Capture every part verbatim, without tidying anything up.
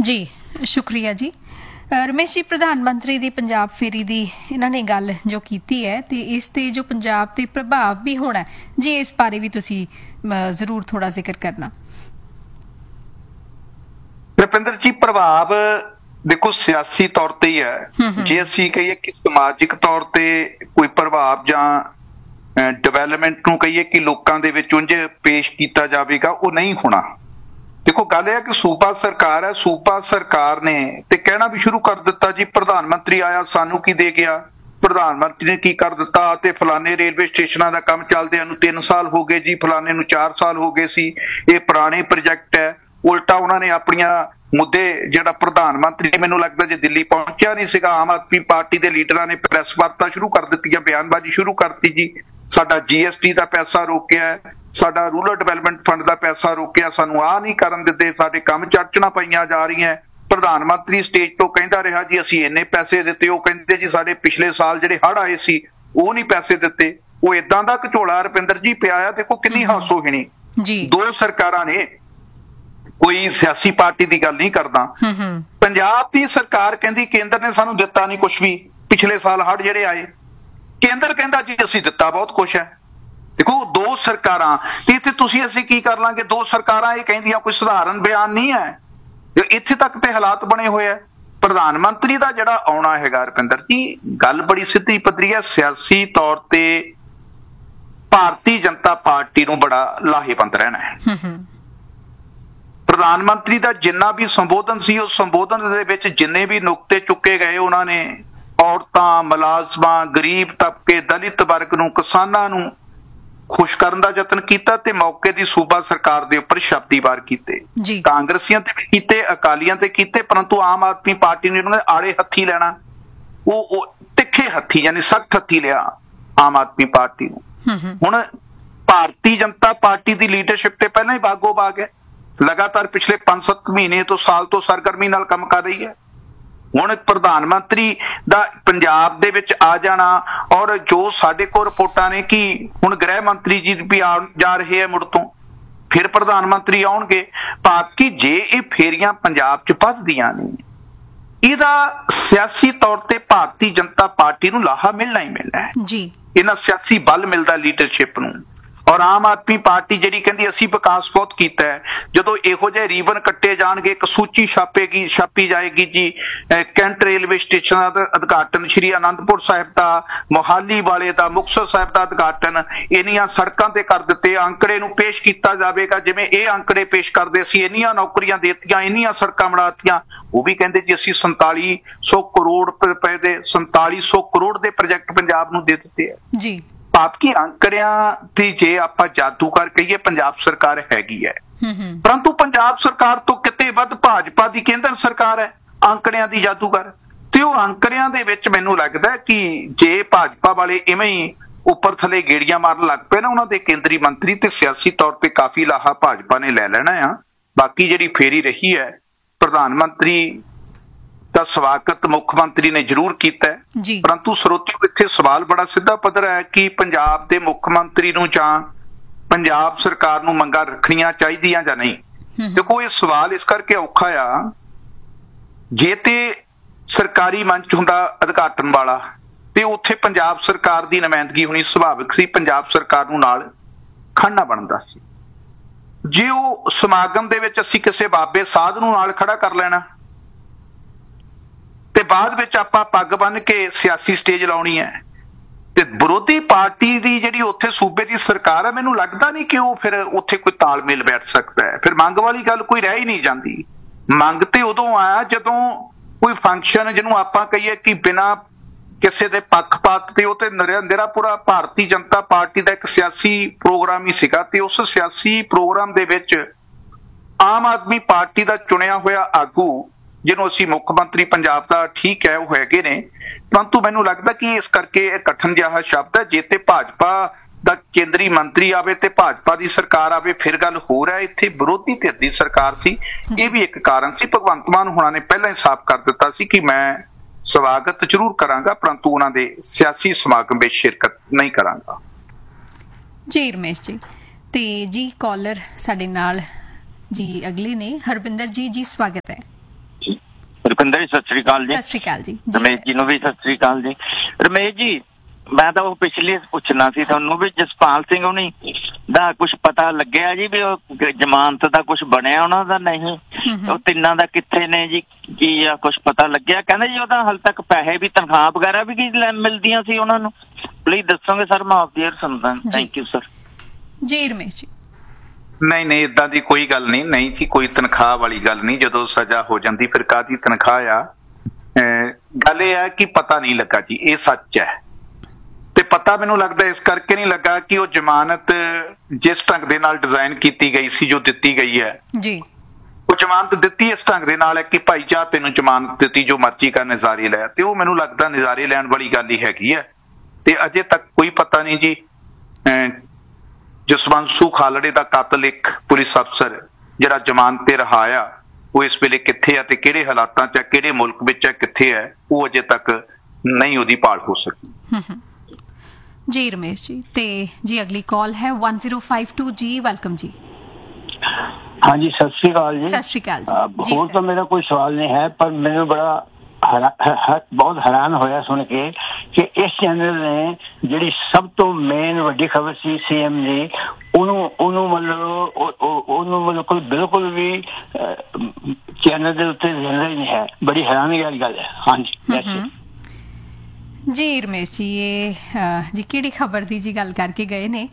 जी शुक्रिया जी। रमेश जी, प्रधान मंत्री ਦੀ ਪੰਜਾਬ ਫੇਰੀ ਦੀ ਇਹਨਾਂ ਨੇ ਗੱਲ ਜੋ ਕੀਤੀ ਹੈ ਤੇ ਇਸ ਤੇ ਜੋ ਪੰਜਾਬ ਤੇ ਪ੍ਰਭਾਵ ਵੀ ਹੋਣਾ ਜੀ, ਇਸ ਬਾਰੇ ਵੀ ਤੁਸੀਂ ਜ਼ਰੂਰ ਥੋੜਾ ਜ਼ਿਕਰ ਕਰਨਾ। ਰੁਪਿੰਦਰ ਜੀ, ਪ੍ਰਭਾਵ ਦੇਖੋ ਸਿਆਸੀ ਤੌਰ ਤੇ ਹੀ ਹੈ। ਜੇ ਅਸੀਂ ਕਹੀਏ ਕਿ ਸਮਾਜਿਕ ਤੌਰ ਤੇ ਕੋਈ ਪ੍ਰਭਾਵ ਜਾਂ ਡਿਵੈਲਪਮੈਂਟ ਨੂੰ ਕਹੀਏ ਕਿ ਲੋਕਾਂ ਦੇ ਵਿੱਚ ਉਂਝ ਪੇਸ਼ ਕੀਤਾ ਜਾਵੇਗਾ, ਉਹ ਨਹੀਂ ਹੋਣਾ। ਦੇਖੋ ਗੱਲ ਇਹ ਹੈ ਕਿ ਸੂਬਾ ਸਰਕਾਰ ਹੈ, ਸੂਬਾ ਸਰਕਾਰ ਨੇ ਤੇ ਕਹਿਣਾ ਵੀ ਸ਼ੁਰੂ ਕਰ ਦਿੱਤਾ ਜੀ ਪ੍ਰਧਾਨ ਮੰਤਰੀ ਆਇਆ ਸਾਨੂੰ ਕੀ ਦੇ ਗਿਆ, ਪ੍ਰਧਾਨ ਮੰਤਰੀ ਨੇ ਕੀ ਕਰ ਦਿੱਤਾ, ਤੇ ਫਲਾਣੇ ਰੇਲਵੇ ਸਟੇਸ਼ਨਾਂ ਦਾ ਕੰਮ ਚੱਲਦਿਆਂ ਨੂੰ ਤਿੰਨ ਸਾਲ ਹੋ ਗਏ ਜੀ, ਫਲਾਣੇ ਨੂੰ ਚਾਰ ਸਾਲ ਹੋ ਗਏ ਸੀ, ਇਹ ਪੁਰਾਣੇ ਪ੍ਰੋਜੈਕਟ ਹੈ। ਉਲਟਾ ਉਹਨਾਂ ਨੇ ਆਪਣੀਆਂ ਮੁੱਦੇ, ਜਿਹੜਾ ਪ੍ਰਧਾਨ ਮੰਤਰੀ ਮੈਨੂੰ ਲੱਗਦਾ ਜੇ ਦਿੱਲੀ ਪਹੁੰਚਿਆ ਨਹੀਂ ਸੀਗਾ, ਆਮ ਆਦਮੀ ਪਾਰਟੀ ਦੇ ਲੀਡਰਾਂ ਨੇ ਪ੍ਰੈਸ ਵਾਰਤਾ ਸ਼ੁਰੂ ਕਰ ਦਿੱਤੀਆਂ, ਬਿਆਨਬਾਜ਼ੀ ਸ਼ੁਰੂ ਕਰਤੀ ਜੀ, ਸਾਡਾ ਜੀ ਐਸ ਟੀ ਦਾ ਪੈਸਾ ਰੋਕਿਆ, ਸਾਡਾ ਰੂਰਲ ਡਿਵੈਲਪਮੈਂਟ ਫੰਡ ਦਾ ਪੈਸਾ ਰੋਕਿਆ, ਸਾਨੂੰ ਆਹ ਨਹੀਂ ਕਰਨ ਦਿੱਤੇ, ਸਾਡੇ ਕੰਮ ਚਰਚਣਾ ਪਈਆਂ ਜਾ ਰਹੀਆਂ। ਪ੍ਰਧਾਨ ਮੰਤਰੀ ਸਟੇਜ ਤੋਂ ਕਹਿੰਦਾ ਰਿਹਾ ਜੀ ਅਸੀਂ ਇੰਨੇ ਪੈਸੇ ਦਿੱਤੇ, ਉਹ ਕਹਿੰਦੇ ਜੀ ਸਾਡੇ ਪਿਛਲੇ ਸਾਲ ਜਿਹੜੇ ਹੜ੍ਹ ਆਏ ਸੀ ਉਹ ਨਹੀਂ ਪੈਸੇ ਦਿੱਤੇ। ਉਹ ਏਦਾਂ ਦਾ ਘਚੋਲਾ ਰੁਪਿੰਦਰ ਜੀ ਪਿਆ ਆ। ਦੇਖੋ ਕਿੰਨੀ ਹਾਸੋਹੀਣੀ ਜੀ, ਦੋ ਸਰਕਾਰਾਂ ਨੇ, ਕੋਈ ਸਿਆਸੀ ਪਾਰਟੀ ਦੀ ਗੱਲ ਨਹੀਂ ਕਰਦਾ। ਪੰਜਾਬ ਦੀ ਸਰਕਾਰ ਕਹਿੰਦੀ ਕੇਂਦਰ ਨੇ ਸਾਨੂੰ ਦਿੱਤਾ ਨਹੀਂ ਕੁਛ ਵੀ, ਪਿਛਲੇ ਸਾਲ ਹੜ੍ਹ ਜਿਹੜੇ ਆਏ, ਕੇਂਦਰ ਕਹਿੰਦਾ ਜੀ ਅਸੀਂ ਦਿੱਤਾ ਬਹੁਤ ਕੁਛ ਹੈ। ਦੇਖੋ ਦੋ ਸਰਕਾਰਾਂ ਤੇ ਇੱਥੇ ਤੁਸੀਂ ਅਸੀਂ ਕੀ ਕਰ ਲਾਂਗੇ, ਦੋ ਸਰਕਾਰਾਂ ਇਹ ਕਹਿੰਦੀਆਂ ਕੋਈ ਸਧਾਰਨ ਬਿਆਨ ਨਹੀਂ ਹੈ। ਇੱਥੇ ਤੱਕ ਤੇ ਹਾਲਾਤ ਬਣੇ ਹੋਏ ਆ। ਪ੍ਰਧਾਨ ਮੰਤਰੀ ਦਾ ਜਿਹੜਾ ਆਉਣਾ ਹੈਗਾ ਰੁਪਿੰਦਰ ਜੀ, ਗੱਲ ਬੜੀ ਸਿੱਧੀ ਪੱਧਰੀ ਹੈ। ਸਿਆਸੀ ਤੌਰ ਤੇ ਭਾਰਤੀ ਜਨਤਾ ਪਾਰਟੀ ਨੂੰ ਬੜਾ ਲਾਹੇਵੰਦ ਰਹਿਣਾ ਹੈ। ਪ੍ਰਧਾਨ ਮੰਤਰੀ ਦਾ ਜਿੰਨਾ ਵੀ ਸੰਬੋਧਨ ਸੀ, ਉਸ ਸੰਬੋਧਨ ਦੇ ਵਿੱਚ ਜਿੰਨੇ ਵੀ ਨੁਕਤੇ ਚੁੱਕੇ ਗਏ, ਉਹਨਾਂ ਨੇ ਔਰਤਾਂ, ਮੁਲਾਜ਼ਮਾਂ, ਗਰੀਬ ਤਬਕੇ, ਦਲਿਤ ਵਰਗ ਨੂੰ, ਕਿਸਾਨਾਂ ਨੂੰ ਖੁਸ਼ ਕਰਨ ਦਾ ਯਤਨ ਕੀਤਾ ਤੇ ਮੌਕੇ ਦੀ ਸੂਬਾ ਸਰਕਾਰ ਦੇ ਉੱਪਰ ਸ਼ਬਦੀ ਵਾਰ ਕੀਤੇ। ਕਾਂਗਰਸੀਆਂ ਤੇ ਵੀ ਕੀਤੇ, ਅਕਾਲੀਆਂ ਤੇ ਕੀਤੇ, ਪਰੰਤੂ ਆਮ ਆਦਮੀ ਪਾਰਟੀ ਨੇ ਉਹਨਾਂ ਦੇ ਆੜੇ ਹੱਥੀ ਲੈਣਾ, ਉਹ ਤਿੱਖੇ ਹੱਥੀ ਯਾਨੀ ਸਖਤ ਹੱਥੀ ਲਿਆ ਆਮ ਆਦਮੀ ਪਾਰਟੀ ਨੂੰ। ਹੁਣ ਭਾਰਤੀ ਜਨਤਾ ਪਾਰਟੀ ਦੀ ਲੀਡਰਸ਼ਿਪ ਤੇ ਪਹਿਲਾਂ ਹੀ ਬਾਗੋ ਬਾਗ ਹੈ, ਲਗਾਤਾਰ ਪਿਛਲੇ ਪੰਜ ਸੱਤ ਮਹੀਨੇ ਤੋਂ ਸਾਲ ਤੋਂ ਸਰਗਰਮੀ ਨਾਲ ਕੰਮ ਕਰ ਰਹੀ ਹੈ। ਹੁਣ ਪ੍ਰਧਾਨ ਮੰਤਰੀ ਦਾ ਪੰਜਾਬ ਦੇ ਵਿੱਚ ਆ ਜਾਣਾ, ਔਰ ਜੋ ਸਾਡੇ ਕੋਲ ਰਿਪੋਰਟਾਂ ਨੇ ਕਿ ਹੁਣ ਗ੍ਰਹਿ ਮੰਤਰੀ ਜੀ ਵੀ ਆ ਜਾ ਰਹੇ ਆ ਮੁੜ ਤੋਂ, ਫਿਰ ਪ੍ਰਧਾਨ ਮੰਤਰੀ ਆਉਣਗੇ। ਬਾਕੀ ਜੇ ਇਹ ਫੇਰੀਆਂ ਪੰਜਾਬ 'ਚ ਵੱਧਦੀਆਂ ਨੇ, ਇਹਦਾ ਸਿਆਸੀ ਤੌਰ ਤੇ ਭਾਰਤੀ ਜਨਤਾ ਪਾਰਟੀ ਨੂੰ ਲਾਹਾ ਮਿਲਣਾ ਹੀ ਮਿਲਣਾ ਹੈ ਜੀ। ਇਹਨਾਂ ਸਿਆਸੀ ਬਲ ਮਿਲਦਾ ਲੀਡਰਸ਼ਿਪ ਨੂੰ। ਔਰ ਆਮ ਆਦਮੀ ਪਾਰਟੀ ਜਿਹੜੀ ਕਹਿੰਦੀ ਅਸੀਂ ਵਿਕਾਸ ਬਹੁਤ ਕੀਤਾ ਹੈ, ਜਦੋਂ ਇਹੋ ਜਿਹੇ ਰੀਬਨ ਕੱਟੇ ਜਾਣਗੇ, ਇੱਕ ਸੂਚੀ ਛਾਪੇਗੀ ਛਾਪੀ ਜਾਏਗੀ ਜੀ, ਕੈਂਟ ਰੇਲਵੇ ਸਟੇਸ਼ਨਾਂ ਦਾ ਉਦਘਾਟਨ, ਸ਼੍ਰੀ ਅਨੰਦਪੁਰ ਸਾਹਿਬ ਦਾ, ਮੋਹਾਲੀ ਵਾਲੇ ਦਾ, ਮੁਕਤਸਰ ਸਾਹਿਬ ਦਾ ਉਦਘਾਟਨ, ਇੰਨੀਆਂ ਸੜਕਾਂ ਤੇ ਕਰ ਦਿੱਤੇ, ਅੰਕੜੇ ਨੂੰ ਪੇਸ਼ ਕੀਤਾ ਜਾਵੇਗਾ ਜਿਵੇਂ ਇਹ ਅੰਕੜੇ ਪੇਸ਼ ਕਰਦੇ ਸੀ, ਇੰਨੀਆਂ ਨੌਕਰੀਆਂ ਦੇਤੀਆਂ, ਇੰਨੀਆਂ ਸੜਕਾਂ ਬਣਾਤੀਆਂ। ਉਹ ਵੀ ਕਹਿੰਦੇ ਜੀ ਅਸੀਂ ਸੰਤਾਲੀ ਸੌ ਕਰੋੜ ਰੁਪਏ ਦੇ ਸੰਤਾਲੀ ਸੌ ਕਰੋੜ ਦੇ ਪ੍ਰੋਜੈਕਟ ਪੰਜਾਬ ਨੂੰ ਦੇ ਦਿੱਤੇ ਹੈ ਜੀ। ਭਾਵ ਕਿ ਅੰਕੜਿਆਂ ਦੀ ਜੇ ਆਪਾਂ ਜਾਦੂਗਰ ਕਹੀਏ, ਪੰਜਾਬ ਸਰਕਾਰ ਹੈਗੀ ਹੈ, ਪਰੰਤੂ ਪੰਜਾਬ ਸਰਕਾਰ ਤੋਂ ਕਿਤੇ ਵੱਧ ਭਾਜਪਾ ਦੀ ਕੇਂਦਰ ਸਰਕਾਰ ਹੈ ਅੰਕੜਿਆਂ ਦੀ ਜਾਦੂਗਰ। ਤੇ ਉਹ ਅੰਕੜਿਆਂ ਦੇ ਵਿੱਚ ਮੈਨੂੰ ਲੱਗਦਾ ਕਿ ਜੇ ਭਾਜਪਾ ਵਾਲੇ ਇਵੇਂ ਹੀ ਉੱਪਰ ਥੱਲੇ ਗੇੜੀਆਂ ਮਾਰਨ ਲੱਗ ਪਏ ਨਾ, ਉਹਨਾਂ ਦੇ ਕੇਂਦਰੀ ਮੰਤਰੀ ਤੇ ਸਿਆਸੀ ਤੌਰ ਤੇ ਕਾਫੀ ਲਾਹਾ ਭਾਜਪਾ ਨੇ ਲੈ ਲੈਣਾ ਆ। ਬਾਕੀ ਜਿਹੜੀ ਫੇਰੀ ਰਹੀ ਹੈ, ਪ੍ਰਧਾਨ ਮੰਤਰੀ ਦਾ ਸਵਾਗਤ ਮੁੱਖ ਮੰਤਰੀ ਨੇ ਜ਼ਰੂਰ ਕੀਤਾ, ਪਰੰਤੂ ਸਰੋਤਿਓ ਇੱਥੇ ਸਵਾਲ ਬੜਾ ਸਿੱਧਾ ਪੱਧਰ ਹੈ ਕਿ ਪੰਜਾਬ ਦੇ ਮੁੱਖ ਮੰਤਰੀ ਨੂੰ ਜਾਂ ਪੰਜਾਬ ਸਰਕਾਰ ਨੂੰ ਮੰਗਾਂ ਰੱਖਣੀਆਂ ਚਾਹੀਦੀਆਂ ਜਾਂ ਨਹੀਂ। ਦੇਖੋ ਇਹ ਸਵਾਲ ਇਸ ਕਰਕੇ ਔਖਾ ਆ, ਜੇ ਤੇ ਸਰਕਾਰੀ ਮੰਚ ਹੁੰਦਾ ਉਦਘਾਟਨ ਵਾਲਾ ਤੇ ਉੱਥੇ ਪੰਜਾਬ ਸਰਕਾਰ ਦੀ ਨੁਮਾਇੰਦਗੀ ਹੋਣੀ ਸੁਭਾਵਿਕ ਸੀ, ਪੰਜਾਬ ਸਰਕਾਰ ਨੂੰ ਨਾਲ ਖੜਨਾ ਬਣਦਾ ਸੀ। ਜੇ ਉਹ ਸਮਾਗਮ ਦੇ ਵਿੱਚ ਅਸੀਂ ਕਿਸੇ ਬਾਬੇ ਸਾਧ ਨੂੰ ਨਾਲ ਖੜਾ ਕਰ ਲੈਣਾ ਤੇ ਬਾਅਦ ਵਿੱਚ ਆਪਾਂ ਪੱਗ ਬੰਨ ਕੇ ਸਿਆਸੀ ਸਟੇਜ ਲਾਉਣੀ ਹੈ, ਤੇ ਵਿਰੋਧੀ ਪਾਰਟੀ ਦੀ ਜਿਹੜੀ ਉੱਥੇ ਸੂਬੇ ਦੀ ਸਰਕਾਰ ਹੈ, ਮੈਨੂੰ ਲੱਗਦਾ ਨਹੀਂ ਕਿ ਉਹ ਫਿਰ ਉੱਥੇ ਕੋਈ ਤਾਲਮੇਲ ਬੈਠ ਸਕਦਾ ਹੈ। ਫਿਰ ਮੰਗ ਵਾਲੀ ਗੱਲ ਕੋਈ ਰਹਿ ਹੀ ਨਹੀਂ ਜਾਂਦੀ। ਮੰਗ ਤੇ ਉਦੋਂ ਆਇਆ ਜਦੋਂ ਕੋਈ ਫੰਕਸ਼ਨ, ਜਿਹਨੂੰ ਆਪਾਂ ਕਹੀਏ ਕਿ ਬਿਨਾਂ ਕਿਸੇ ਦੇ ਪੱਖਪਾਤ ਤੇ, ਉਹ ਤੇ ਨਿਰਾ ਪੂਰਾ ਭਾਰਤੀ ਜਨਤਾ ਪਾਰਟੀ ਦਾ ਇੱਕ ਸਿਆਸੀ ਪ੍ਰੋਗਰਾਮ ਹੀ ਸੀਗਾ, ਤੇ ਉਸ ਸਿਆਸੀ ਪ੍ਰੋਗਰਾਮ ਦੇ ਵਿੱਚ ਆਮ ਆਦਮੀ ਪਾਰਟੀ ਦਾ ਚੁਣਿਆ ਹੋਇਆ ਆਗੂ, ਜਿਹਨੂੰ ਅਸੀਂ ਮੁੱਖ ਮੰਤਰੀ ਪੰਜਾਬ ਦਾ, ਠੀਕ ਹੈ ਉਹ ਹੈਗੇ ਨੇ, ਪਰੰਤੂ ਮੈਨੂੰ ਲੱਗਦਾ ਕਿ ਇਸ ਕਰਕੇ ਇਹ ਕਠਨ ਜਿਹਾ ਸ਼ਬਦ ਹੈ। ਜੇ ਤੇ ਭਾਜਪਾ ਦਾ ਕੇਂਦਰੀ ਮੰਤਰੀ ਆਵੇ ਤੇ ਭਾਜਪਾ ਦੀ ਸਰਕਾਰ ਆਵੇ ਫਿਰ ਗੱਲ ਹੋਰ ਹੈ। ਇੱਥੇ ਵਿਰੋਧੀ ਧਿਰ ਦੀ ਸਰਕਾਰ ਸੀ, ਇਹ ਵੀ ਇੱਕ ਕਾਰਨ ਸੀ। ਭਗਵੰਤ ਮਾਨ ਹੋਣਾ ਨੇ ਪਹਿਲਾਂ ਹੀ ਸਾਫ਼ ਕਰ ਦਿੱਤਾ ਸੀ ਕਿ ਮੈਂ ਸਵਾਗਤ ਜ਼ਰੂਰ ਕਰਾਂਗਾ, ਪਰੰਤੂ ਉਹਨਾਂ ਦੇ ਸਿਆਸੀ ਸਮਾਗਮ ਵਿੱਚ ਸ਼ਿਰਕਤ ਨਹੀਂ ਕਰਾਂਗਾ। ਜੀ ਰਮੇਸ਼ ਜੀ, ਤੇ ਜੀ ਕਾਲਰ ਸਾਡੇ ਨਾਲ ਜੀ ਅਗਲੇ ਨੇ ਹਰਵਿੰਦਰ ਜੀ, ਜੀ ਸਵਾਗਤ ਹੈ। ਰੁਪਿੰਦਰ ਜੀ ਸਤਿ ਸ੍ਰੀ ਅਕਾਲ ਜੀ। ਸਤਿ ਸ਼੍ਰੀ ਅਕਾਲ ਜੀ। ਰਮੇਸ਼ ਜੀ ਨੂੰ ਵੀ ਸਤਿ ਸ੍ਰੀ ਅਕਾਲ ਜੀ। ਰਮੇਸ਼ ਜੀ ਮੈਂ ਤਾਂ ਉਹ ਪਿਛਲੀ ਪੁੱਛਣਾ ਸੀ ਤੁਹਾਨੂੰ ਵੀ ਜਸਪਾਲ ਸਿੰਘ ਉਹਨੀ ਦਾ ਕੁਝ ਪਤਾ ਲੱਗਿਆ ਜੀ ਵੀ ਉਹ ਜ਼ਮਾਨਤ ਦਾ ਕੁਝ ਬਣਿਆ ਉਹਨਾਂ ਦਾ ਨਹੀਂ? ਉਹ ਤਿੰਨਾਂ ਦਾ ਕਿੱਥੇ ਨੇ ਜੀ? ਕੀ ਆ ਕੁਝ ਪਤਾ ਲੱਗਿਆ? ਕਹਿੰਦੇ ਜੀ ਉਹਦਾ ਹਾਲੇ ਤੱਕ ਪੈਸੇ ਵੀ ਤਨਖਾਹ ਵਗੈਰਾ ਵੀ ਕੀ ਮਿਲਦੀਆਂ ਸੀ ਉਹਨਾਂ ਨੂੰ? ਪਲੀਜ਼ ਦੱਸੋਗੇ ਸਰ, ਮੈਂ ਆਫ ਦੀ ਏਅਰ ਸੁਣਦਾ। Thank you sir. ਜੀ ਰਮੇਸ਼ ਜੀ। ਨਹੀਂ ਨਹੀਂ ਇਦਾਂ ਦੀ ਕੋਈ ਗੱਲ ਨਹੀਂ ਨਹੀਂ ਕਿ ਕੋਈ ਤਨਖਾਹ ਵਾਲੀ ਗੱਲ ਨਹੀਂ। ਜਦੋਂ ਸਜ਼ਾ ਹੋ ਜਾਂਦੀ ਫਿਰ ਕਾਹਦੀ ਤਨਖਾਹ ਆ? ਗੱਲ ਇਹ ਹੈ ਕਿ ਪਤਾ ਨਹੀਂ ਲੱਗਾ ਜੀ, ਇਹ ਸੱਚ ਹੈ। ਤੇ ਪਤਾ ਮੈਨੂੰ ਲੱਗਦਾ ਇਸ ਕਰਕੇ ਨਹੀਂ ਲੱਗਾ ਕਿ ਉਹ ਜ਼ਮਾਨਤ ਜਿਸ ਢੰਗ ਦੇ ਨਾਲ ਡਿਜ਼ਾਈਨ ਕੀਤੀ ਗਈ ਸੀ, ਜੋ ਦਿੱਤੀ ਗਈ ਹੈ ਜੀ, ਉਹ ਜ਼ਮਾਨਤ ਦਿੱਤੀ ਇਸ ਢੰਗ ਦੇ ਨਾਲ ਹੈ ਕਿ ਭਾਈ ਜਾ ਤੈਨੂੰ ਜ਼ਮਾਨਤ ਦਿੱਤੀ, ਜੋ ਮਰਜ਼ੀ ਕਰ ਨਜ਼ਾਰੇ ਲੈ। ਤੇ ਉਹ ਮੈਨੂੰ ਲੱਗਦਾ ਨਜ਼ਾਰੇ ਲੈਣ ਵਾਲੀ ਗੱਲ ਹੀ ਹੈਗੀ ਹੈ। ਤੇ ਅਜੇ ਤੱਕ ਕੋਈ ਪਤਾ ਨਹੀਂ ਜੀ ਜਸਵੰਤ ਖਾਲੜੇ ਦਾ ਕਾਤਲ ਇੱਕ ਪੁਲਿਸ ਅਫਸਰ ਜਿਹੜਾ ਜ਼ਮਾਨਤ ਤੇ ਰਿਹਾ ਆ, ਉਹ ਇਸ ਵੇਲੇ ਕਿੱਥੇ ਆ ਤੇ ਕਿਹੜੇ ਹਾਲਾਤਾਂ 'ਚ ਹੈ, ਕਿਹੜੇ ਮੁਲਕ ਵਿੱਚ ਹੈ, ਕਿੱਥੇ ਹੈ, ਉਹ ਅਜੇ ਤੱਕ ਨਹੀਂ ਉਹਦੀ ਭਾਲ ਹੋ ਸਕੀ। ਜੀ ਰਮੇਸ਼ ਜੀ। ਤੇ ਜੀ ਅਗਲੀ ਕਾਲ ਹੈ one zero five two ਜੀ। ਵੈਲਕਮ ਜੀ। हाँ जी सत श्री अकाल जी। सत श्री अकाल जी। और तो मेरा कोई सवाल नहीं है, पर मैंने बड़ा हरा, हर, बहुत हैरान होया सुन के कि इस चैनल ने जिहड़ी सब तो मेन वड्डी खबर सी सीएम जी ਉਹਨੂੰ ਉਹਨੂੰ ਮਤਲਬ ਉਹਨੂੰ ਬਿਲਕੁਲ ਬਿਲਕੁਲ ਵੀ ਚੈਨਲ ਦੇ ਉੱਤੇ ਜ਼ਿੰਦਾ ਹੀ ਨਹੀਂ ਹੈ। ਬੜੀ ਹੈਰਾਨੀ ਵਾਲੀ ਗੱਲ ਹੈ। ਹਾਂਜੀ ਜੀ ਰਮੇਸ਼ ਜੀ, ਇਹ ਜੀ ਕਿਹੜੀ ਖਬਰ ਦੀ ਜੀ ਗੱਲ ਕਰਕੇ ਗਏ ਨੇ?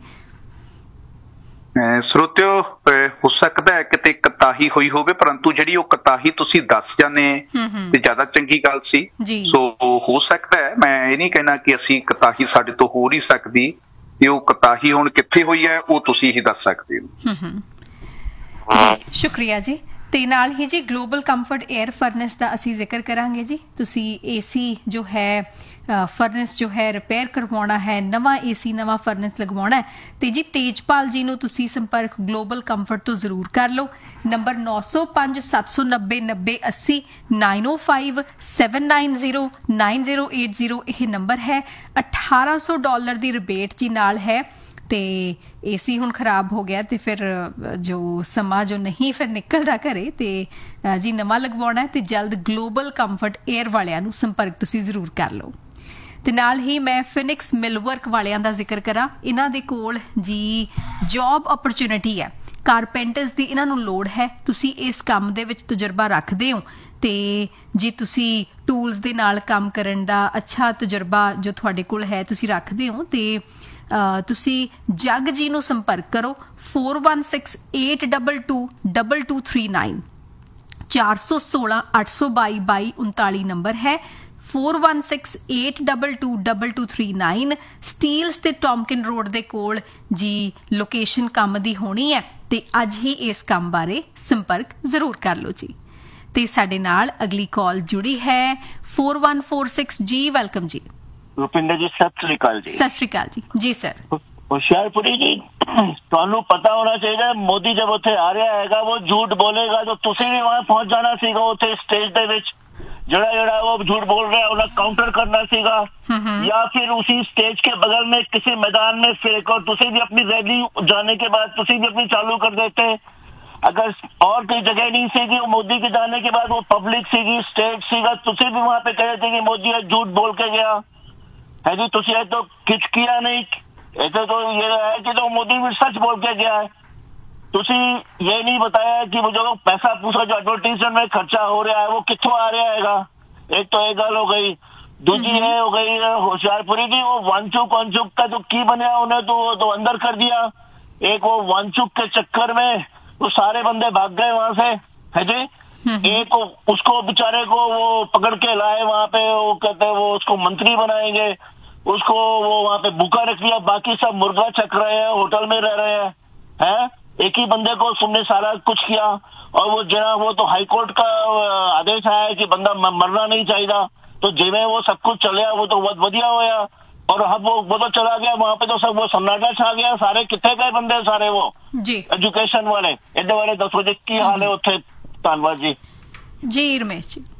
ਸਰੋਤਿਓ, ਹੋ ਸਕਦਾ ਹੈ ਕਿਤੇ ਕਤਾਹੀ ਹੋਈ ਹੋਵੇ, ਪਰੰਤੂ ਜਿਹੜੀ ਉਹ ਕਤਾਹੀ ਤੁਸੀਂ ਦੱਸ ਜਾਂਦੇ ਤੇ ਜ਼ਿਆਦਾ ਚੰਗੀ ਗੱਲ ਸੀ। ਸੋ ਹੋ ਸਕਦਾ ਹੈ, ਮੈਂ ਇਹ ਨਹੀਂ ਕਹਿਣਾ ਕਿ ਅਸੀਂ ਕਤਾਹੀ ਸਾਡੇ ਤੋਂ ਹੋ ਨਹੀਂ ਸਕਦੀ, ਤੇ ਉਹ ਕਤਾਹੀ ਹੁਣ ਕਿੱਥੇ ਹੋਈ ਹੈ ਉਹ ਤੁਸੀਂ ਹੀ ਦੱਸ ਸਕਦੇ ਹੋ। ਸ਼ੁਕਰੀਆ ਜੀ। ਤੇ ਨਾਲ ਹੀ ਜੀ ਗਲੋਬਲ ਕੰਫਰਟ 에ਅਰ ਫਰਨੈਸ ਦਾ ਅਸੀਂ ਜ਼ਿਕਰ ਕਰਾਂਗੇ ਜੀ। ਤੁਸੀਂ ਏਸੀ ਜੋ ਹੈ ਫਰਨੈਸ ਜੋ ਹੈ ਰਿਪੇਅਰ ਕਰਵਾਉਣਾ ਹੈ, ਨਵਾਂ ਏਸੀ ਨਵਾਂ ਫਰਨੈਸ ਲਗਵਾਉਣਾ ਹੈ, ਤੇ ਜੀ ਤੇਜਪਾਲ ਜੀ ਨੂੰ ਤੁਸੀਂ ਸੰਪਰਕ ਗਲੋਬਲ ਕੰਫਰਟ ਤੋਂ ਜ਼ਰੂਰ ਕਰ ਲਓ। ਨੰਬਰ ਨੌ ਸੌ ਪੰਜ ਸੱਤ ਸੌ ਨੱਬੇ ਨੱਬੇ ਅੱਸੀ ਨਾਈਨ ਓ five seven nine zero nine zero eight zero ਇਹ ਨੰਬਰ ਹੈ। ਅਠਾਰਾਂ ਸੌ ਡਾਲਰ ਦੀ ਰਿਬੇਟ ਜੀ ਨਾਲ ਹੈ। ਤੇ ਏਸੀ ਹੁਣ ਖਰਾਬ ਹੋ ਗਿਆ ਤੇ ਫਿਰ ਜੋ ਸਮਾਂ ਜੋ ਨਹੀਂ ਫਿਰ ਨਿਕਲਦਾ ਘਰੇ, ਤੇ ਜੀ ਨਵਾਂ ਲਗਵਾਉਣਾ ਹੈ ਤੇ ਜਲਦ ਗਲੋਬਲ ਕੰਫਰਟ 에ਅਰ ਵਾਲਿਆਂ ਨੂੰ ਸੰਪਰਕ ਤੁਸੀਂ ਜ਼ਰੂਰ ਕਰ ਲਓ। ਤੇ ਨਾਲ ਹੀ ਮੈਂ ਫਿਨਿਕਸ ਮਿਲਵਰਕ ਵਾਲਿਆਂ ਦਾ ਜ਼ਿਕਰ ਕਰਾਂ। ਇਹਨਾਂ ਦੇ ਕੋਲ ਜੀ ਜੌਬ ਓਪਰਚੁਨਿਟੀ ਹੈ, ਕਾਰਪੈਂਟਰਸ ਦੀ ਇਹਨਾਂ ਨੂੰ ਲੋੜ ਹੈ। ਤੁਸੀਂ ਇਸ ਕੰਮ ਦੇ ਵਿੱਚ ਤਜਰਬਾ ਰੱਖਦੇ ਹੋ ਤੇ ਜੀ ਤੁਸੀਂ ਟੂਲਸ ਦੇ ਨਾਲ ਕੰਮ ਕਰਨ ਦਾ ਅੱਛਾ ਤਜਰਬਾ ਜੋ ਤੁਹਾਡੇ ਕੋਲ ਹੈ ਤੁਸੀਂ ਰੱਖਦੇ ਹੋ, ਤੇ ਤੁਸੀਂ ਜੱਗ ਜੀ ਨੂੰ ਸੰਪਰਕ ਕਰੋ। four one six eight two two two two three nine ਚਾਰ ਸੌ ਸੋਲਾਂ ਅੱਠ ਸੌ ਬਾਈ ਬਾਈ ਉਨਤਾਲੀ ਨੰਬਰ ਹੈ। four one six eight two two two two three nine Steeles ਤੇ ਟੌਮਕਿਨ ਰੋਡ ਦੇ ਕੋਲ ਜੀ ਲੋਕੇਸ਼ਨ ਕੰਮ ਦੀ ਹੋਣੀ ਹੈ, ਤੇ ਅੱਜ ਹੀ ਇਸ ਕੰਮ ਬਾਰੇ ਸੰਪਰਕ ਜ਼ਰੂਰ ਕਰ ਲਓ ਜੀ। ਤੇ ਸਾਡੇ ਨਾਲ ਅਗਲੀ ਕਾਲ ਜੁੜੀ ਹੈ four one four six ਜੀ। ਵੈਲਕਮ ਜੀ। ਰੁਪਿੰਦਰ ਜੀ ਸਤਿ ਸ੍ਰੀ ਅਕਾਲ ਜੀ। ਸਤਿ ਸ੍ਰੀ ਅਕਾਲ ਜੀ। ਜੀ ਸਰ। ਹੁਸ਼ਿਆਰਪੁਰੀ ਜੀ, ਤੁਹਾਨੂੰ ਪਤਾ ਹੋਣਾ ਚਾਹੀਦਾ ਮੋਦੀ ਜਦ ਉੱਥੇ ਆ ਰਿਹਾ ਹੈਗਾ ਉਹ ਝੂਠ ਬੋਲੇਗਾ ਤਾਂ ਤੁਸੀਂ ਵੀ ਵਹਾਂ ਪਹੁੰਚ ਜਾਣਾ ਸੀਗਾ। ਉੱਥੇ ਸਟੇਜ ਦੇ ਵਿੱਚ ਜਿਹੜਾ ਜਿਹੜਾ ਉਹ ਝੂਠ बोल रहा है उन्हें काउंटर करना सीगा, या फिर उसी स्टेज के बगल में किसी मैदान में फिर एक और तुसी भी अपनी रैली जाने के बाद तुसी भी अपनी चालू कर देते। अगर और कोई जगह नहीं सीगी मोदी के जाने के बाद वो पब्लिक सीगी स्टेज सीगा, तुसी भी वहां पे कह रहे थे कि मोदी झूठ बोल के गया है जी। तुसी ये तो कुछ किया नहीं, ऐसे तो ये है कि तो मोदी भी सच बोल के गया है। तुसी ये नहीं बताया कि वो जो पैसा पूछा जो एडवर्टीजमेंट में खर्चा हो रहा है वो कितों आ रहा हैगा। एक तो ये गल हो गई, दूसरी है हो गई होशियारपुरी जी वो वानचुक वानचुक का जो की बनया उन्हें तो तो अंदर कर दिया। एक वो वानचुक के चक्कर में वो सारे बंदे भाग गए वहां से है जी। एक उसको बेचारे को वो पकड़ के लाए वहां पे, वो कहते वो उसको मंत्री बनाएंगे, उसको वो वहां पे भूखा रख दिया, बाकी सब मुर्गा चक रहे हैं, होटल में रह रहे हैं हैं एक ही बंदे को तुमने सारा कुछ किया। और वो जरा वो तो हाईकोर्ट का आदेश आया है कि बंदा मरना नहीं चाहिए, तो जिम्मे वो सब कुछ चलिया वो तो बहुत बढ़िया होया। और अब वो वो तो चला गया वहां पे तो सब वो सन्नाटा छा गया। सारे कितने गए बंदे सारे वो जी एजुकेशन वाले इधर वाले दस बजे की हाल है उत्थे धन्यवाद जी। जी रमेश जी।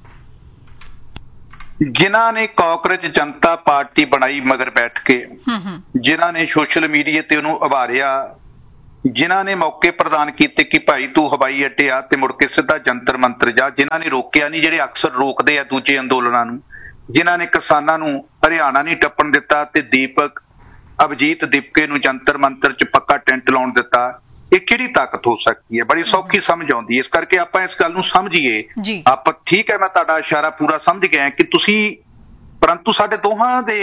ਜਿਨ੍ਹਾਂ ਨੇ ਕਾਂਗਰਸ ਜਨਤਾ ਪਾਰਟੀ ਬਣਾਈ ਮਗਰ ਬੈਠ ਕੇ, ਜਿਨ੍ਹਾਂ ਨੇ ਸੋਸ਼ਲ ਮੀਡੀਆ ਤੇ ਉਹਨੂੰ ਉਭਾਰਿਆ ਜਿਨ੍ਹਾਂ ਨੇ ਮੌਕੇ ਪ੍ਰਦਾਨ ਕੀਤੇ ਕਿ ਭਾਈ ਤੂੰ ਹਵਾਈ ਅੱਡੇ ਆ ਤੇ ਮੁੜ ਕੇ ਸਿੱਧਾ ਜੰਤਰ ਮੰਤਰ ਜਾ, ਜਿਨ੍ਹਾਂ ਨੇ ਰੋਕਿਆ ਨਹੀਂ, ਜਿਹੜੇ ਅਕਸਰ ਰੋਕਦੇ ਆ ਦੂਜੇ ਅੰਦੋਲਨਾਂ ਨੂੰ, ਜਿਨ੍ਹਾਂ ਨੇ ਕਿਸਾਨਾਂ ਨੂੰ ਹਰਿਆਣਾ ਨਹੀਂ ਟੱਪਣ ਦਿੱਤਾ ਤੇ ਦੀਪਕ ਅਭਿਜੀਤ ਦੀਪਕੇ ਨੂੰ ਜੰਤਰ ਮੰਤਰ 'ਚ ਪੱਕਾ ਟੈਂਟ ਲਾਉਣ ਦਿੱਤਾ, ਇਹ ਕਿਹੜੀ ਤਾਕਤ ਹੋ ਸਕਦੀ ਹੈ? ਬੜੀ ਸੌਖੀ ਸਮਝ ਆਉਂਦੀ ਹੈ। ਇਸ ਕਰਕੇ ਆਪਾਂ ਇਸ ਗੱਲ ਨੂੰ ਸਮਝੀਏ। ਆਪਾਂ ਠੀਕ ਹੈ, ਮੈਂ ਤੁਹਾਡਾ ਇਸ਼ਾਰਾ ਪੂਰਾ ਸਮਝ ਗਿਆ ਕਿ ਤੁਸੀਂ, ਪਰੰਤੂ ਸਾਡੇ ਦੋਹਾਂ ਦੇ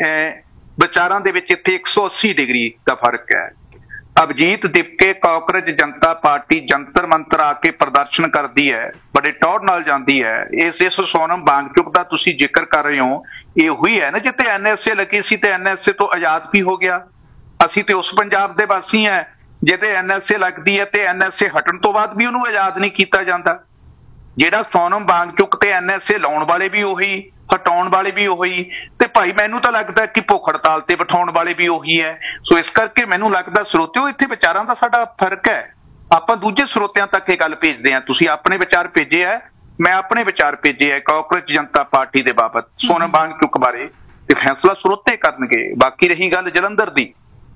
ਵਿਚਾਰਾਂ ਦੇ ਵਿੱਚ ਇੱਥੇ ਇੱਕ ਸੌ ਅੱਸੀ ਡਿਗਰੀ ਦਾ ਫਰਕ ਹੈ। ਅਭਿਜੀਤ ਦੀਪਕੇ ਕਾਂਗਰਸ ਜਨਤਾ ਪਾਰਟੀ ਜੰਤਰ ਮੰਤਰ ਆ ਕੇ ਪ੍ਰਦਰਸ਼ਨ ਕਰਦੀ ਹੈ, ਬੜੇ ਟੌਰ ਨਾਲ ਜਾਂਦੀ ਹੈ। ਇਸ ਇਸ ਸੋਨਮ ਵਾਂਗਚੁਕ ਦਾ ਤੁਸੀਂ ਜ਼ਿਕਰ ਕਰ ਰਹੇ ਹੋ, ਇਹ ਉਹੀ ਹੈ ਨਾ ਜਿੱਥੇ ਐਨ ਐਸ ਏ ਲੱਗੀ ਸੀ ਤੇ ਐਨ ਐਸ ਏ ਤੋਂ ਆਜ਼ਾਦ ਵੀ ਹੋ ਗਿਆ। ਅਸੀਂ ਤੇ ਉਸ ਪੰਜਾਬ ਦੇ ਵਾਸੀ ਹਾਂ ਜਿਹਦੇ ਐਨ ਐਸ ਏ ਲੱਗਦੀ ਹੈ ਤੇ ਐਨ ਐਸ ਏ ਹਟਣ ਤੋਂ ਬਾਅਦ ਵੀ ਉਹਨੂੰ ਆਜ਼ਾਦ ਨਹੀਂ ਕੀਤਾ ਜਾਂਦਾ। ਜਿਹੜਾ ਸੋਨਮ ਵਾਂਗਚੁਕ ਤੇ ਐਨ ਐਸ ਏ ਲਾਉਣ ਵਾਲੇ ਵੀ ਉਹੀ, ਹਟਾਉਣ ਵਾਲੇ ਵੀ ਉਹੀ, ਤੇ ਭਾਈ ਮੈਨੂੰ ਤਾਂ ਲੱਗਦਾ ਕਿ ਭੁੱਖ ਹੜਤਾਲ ਤੇ ਬਿਠਾਉਣ ਵਾਲੇ ਵੀ ਉਹੀ ਹੈ। ਸੋ ਇਸ ਕਰਕੇ ਮੈਨੂੰ ਲੱਗਦਾ ਸਰੋਤਿਓ, ਇੱਥੇ ਵਿਚਾਰਾਂ ਦਾ ਸਾਡਾ ਫਰਕ ਹੈ। ਆਪਾਂ ਦੂਜੇ ਸਰੋਤਿਆਂ ਤੱਕ ਇਹ ਗੱਲ ਭੇਜਦੇ ਹਾਂ। ਤੁਸੀਂ ਆਪਣੇ ਵਿਚਾਰ ਭੇਜੇ ਹੈ, ਮੈਂ ਆਪਣੇ ਵਿਚਾਰ ਭੇਜੇ ਹੈ ਕਾਂਗਰਸ ਜਨਤਾ ਪਾਰਟੀ ਦੇ ਬਾਬਤ, ਸੋਨਮ ਵਾਂਗਚੁਕ ਬਾਰੇ, ਤੇ ਫੈਸਲਾ ਸਰੋਤੇ ਕਰਨਗੇ। ਬਾਕੀ ਰਹੀ ਗੱਲ ਜਲੰਧਰ ਦੀ,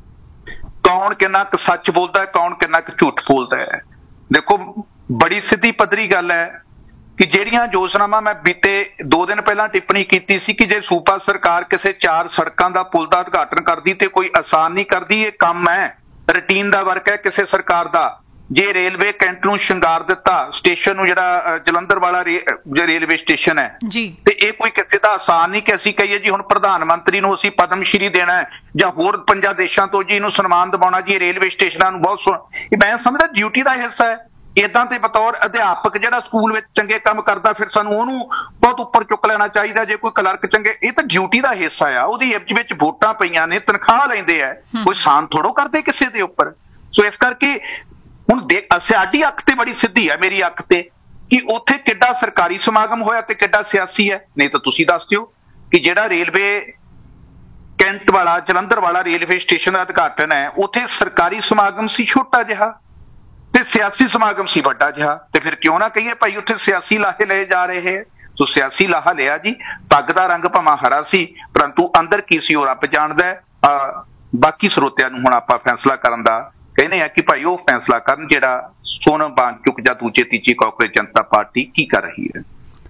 ਕੌਣ ਕਿੰਨਾ ਕੁ ਸੱਚ ਬੋਲਦਾ ਹੈ, ਕੌਣ ਕਿੰਨਾ ਕੁ ਝੂਠ ਬੋਲਦਾ ਹੈ। ਦੇਖੋ, ਬੜੀ ਸਿੱਧੀ ਪੱਧਰੀ ਗੱਲ ਹੈ ਕਿ ਜਿਹੜੀਆਂ ਯੋਜਨਾਵਾਂ ਮੈਂ ਬੀਤੇ ਦੋ ਦਿਨ ਪਹਿਲਾਂ ਟਿੱਪਣੀ ਕੀਤੀ ਸੀ ਕਿ ਜੇ ਸੂਬਾ ਸਰਕਾਰ ਕਿਸੇ ਚਾਰ ਸੜਕਾਂ ਦਾ ਪੁਲ ਦਾ ਉਦਘਾਟਨ ਕਰਦੀ ਤੇ ਕੋਈ ਆਸਾਨ ਨਹੀਂ ਕਰਦੀ, ਇਹ ਕੰਮ ਹੈ, ਰੂਟੀਨ ਦਾ ਵਰਕ ਹੈ ਕਿਸੇ ਸਰਕਾਰ ਦਾ। ਜੇ ਰੇਲਵੇ ਕੈਂਟ ਨੂੰ ਸ਼ਿੰਗਾਰ ਦਿੱਤਾ, ਸਟੇਸ਼ਨ ਨੂੰ, ਜਿਹੜਾ ਜਲੰਧਰ ਵਾਲਾ ਜੋ ਰੇਲਵੇ ਸਟੇਸ਼ਨ ਹੈ ਜੀ, ਤੇ ਇਹ ਕੋਈ ਕਿਸੇ ਦਾ ਆਸਾਨ ਨਹੀਂ ਕਿ ਅਸੀਂ ਕਹੀਏ ਜੀ ਹੁਣ ਪ੍ਰਧਾਨ ਮੰਤਰੀ ਨੂੰ ਅਸੀਂ ਪਦਮ ਸ਼੍ਰੀ ਦੇਣਾ ਹੈ ਜਾਂ ਹੋਰ ਪੰਜਾਂ ਦੇਸ਼ਾਂ ਤੋਂ ਜੀ ਇਹਨੂੰ ਸਨਮਾਨ ਦਿਵਾਉਣਾ ਜੀ, ਰੇਲਵੇ ਸਟੇਸ਼ਨਾਂ ਨੂੰ ਬਹੁਤ ਸੋਹਣਾ। ਇਹ ਮੈਂ ਸਮਝਦਾ ਡਿਊਟੀ ਦਾ ਹਿੱਸਾ ਹੈ। ਏਦਾਂ ਤੇ ਬਤੌਰ ਅਧਿਆਪਕ ਜਿਹੜਾ ਸਕੂਲ ਵਿੱਚ ਚੰਗੇ ਕੰਮ ਕਰਦਾ, ਫਿਰ ਸਾਨੂੰ ਉਹਨੂੰ ਬਹੁਤ ਉੱਪਰ ਚੁੱਕ ਲੈਣਾ ਚਾਹੀਦਾ। ਜੇ ਕੋਈ ਕਲਰਕ ਚੰਗੇ, ਇਹ ਤਾਂ ਡਿਊਟੀ ਦਾ ਹਿੱਸਾ ਆ। ਉਹਦੀ ਹਿੱਪ ਵਿੱਚ ਵੋਟਾਂ ਪਈਆਂ ਨੇ, ਤਨਖਾਹ ਲੈਂਦੇ ਆ, ਕੋਈ ਸਾਨ ਥੋੜੋ ਕਰਦੇ ਕਿਸੇ ਦੇ ਉੱਪਰ। ਸੋ ਇਸ ਕਰਕੇ ਹੁਣ ਦੇਖ, ਸਾਡੀ ਅੱਖ ਤੇ ਬੜੀ ਸਿੱਧੀ ਹੈ, ਮੇਰੀ ਅੱਖ ਤੇ, ਕਿ ਉੱਥੇ ਕਿੱਡਾ ਸਰਕਾਰੀ ਸਮਾਗਮ ਹੋਇਆ ਤੇ ਕਿੱਡਾ ਸਿਆਸੀ ਹੈ। ਨਹੀਂ ਤਾਂ ਤੁਸੀਂ ਦੱਸ ਦਿਓ ਕਿ ਜਿਹੜਾ ਰੇਲਵੇ ਕੈਂਟ ਵਾਲਾ, ਜਲੰਧਰ ਵਾਲਾ ਰੇਲਵੇ ਸਟੇਸ਼ਨ ਦਾ ਉਦਘਾਟਨ ਹੈ, ਉੱਥੇ ਸਰਕਾਰੀ ਸਮਾਗਮ ਸੀ ਛੋਟਾ ਜਿਹਾ ਤੇ ਸਿਆਸੀ ਸਮਾਗਮ ਸੀ ਵੱਡਾ ਜਿਹਾ। ਤੇ ਫਿਰ ਕਿਉਂ ਨਾ ਕਹੀਏ ਭਾਈ ਉੱਥੇ ਸਿਆਸੀ ਲਾਹੇ ਲਏ ਜਾ ਰਹੇ ਹੈ। ਸੋ ਸਿਆਸੀ ਲਾਹਾ ਲਿਆ ਜੀ। ਪੱਗ ਦਾ ਰੰਗ ਭਾਵੇਂ ਹਰਾ ਸੀ, ਪਰੰਤੂ ਅੰਦਰ ਕੀ ਸੀ ਉਹ ਰੱਬ ਜਾਣਦਾ ਹੈ। ਆ ਬਾਕੀ ਸਰੋਤਿਆਂ ਨੂੰ ਹੁਣ ਆਪਾਂ ਫੈਸਲਾ ਕਰਨ ਦਾ ਕਹਿੰਦੇ ਆ ਕਿ ਭਾਈ ਉਹ ਫੈਸਲਾ ਕਰਨ ਜਿਹੜਾ ਸੋਨਮ ਵਾਂਗਚੁਕ ਜਾਂ ਦੂਜੇ ਤੀਜੀ ਕਾਂਗਰਸ ਜਨਤਾ ਪਾਰਟੀ ਕੀ ਕਰ ਰਹੀ ਹੈ।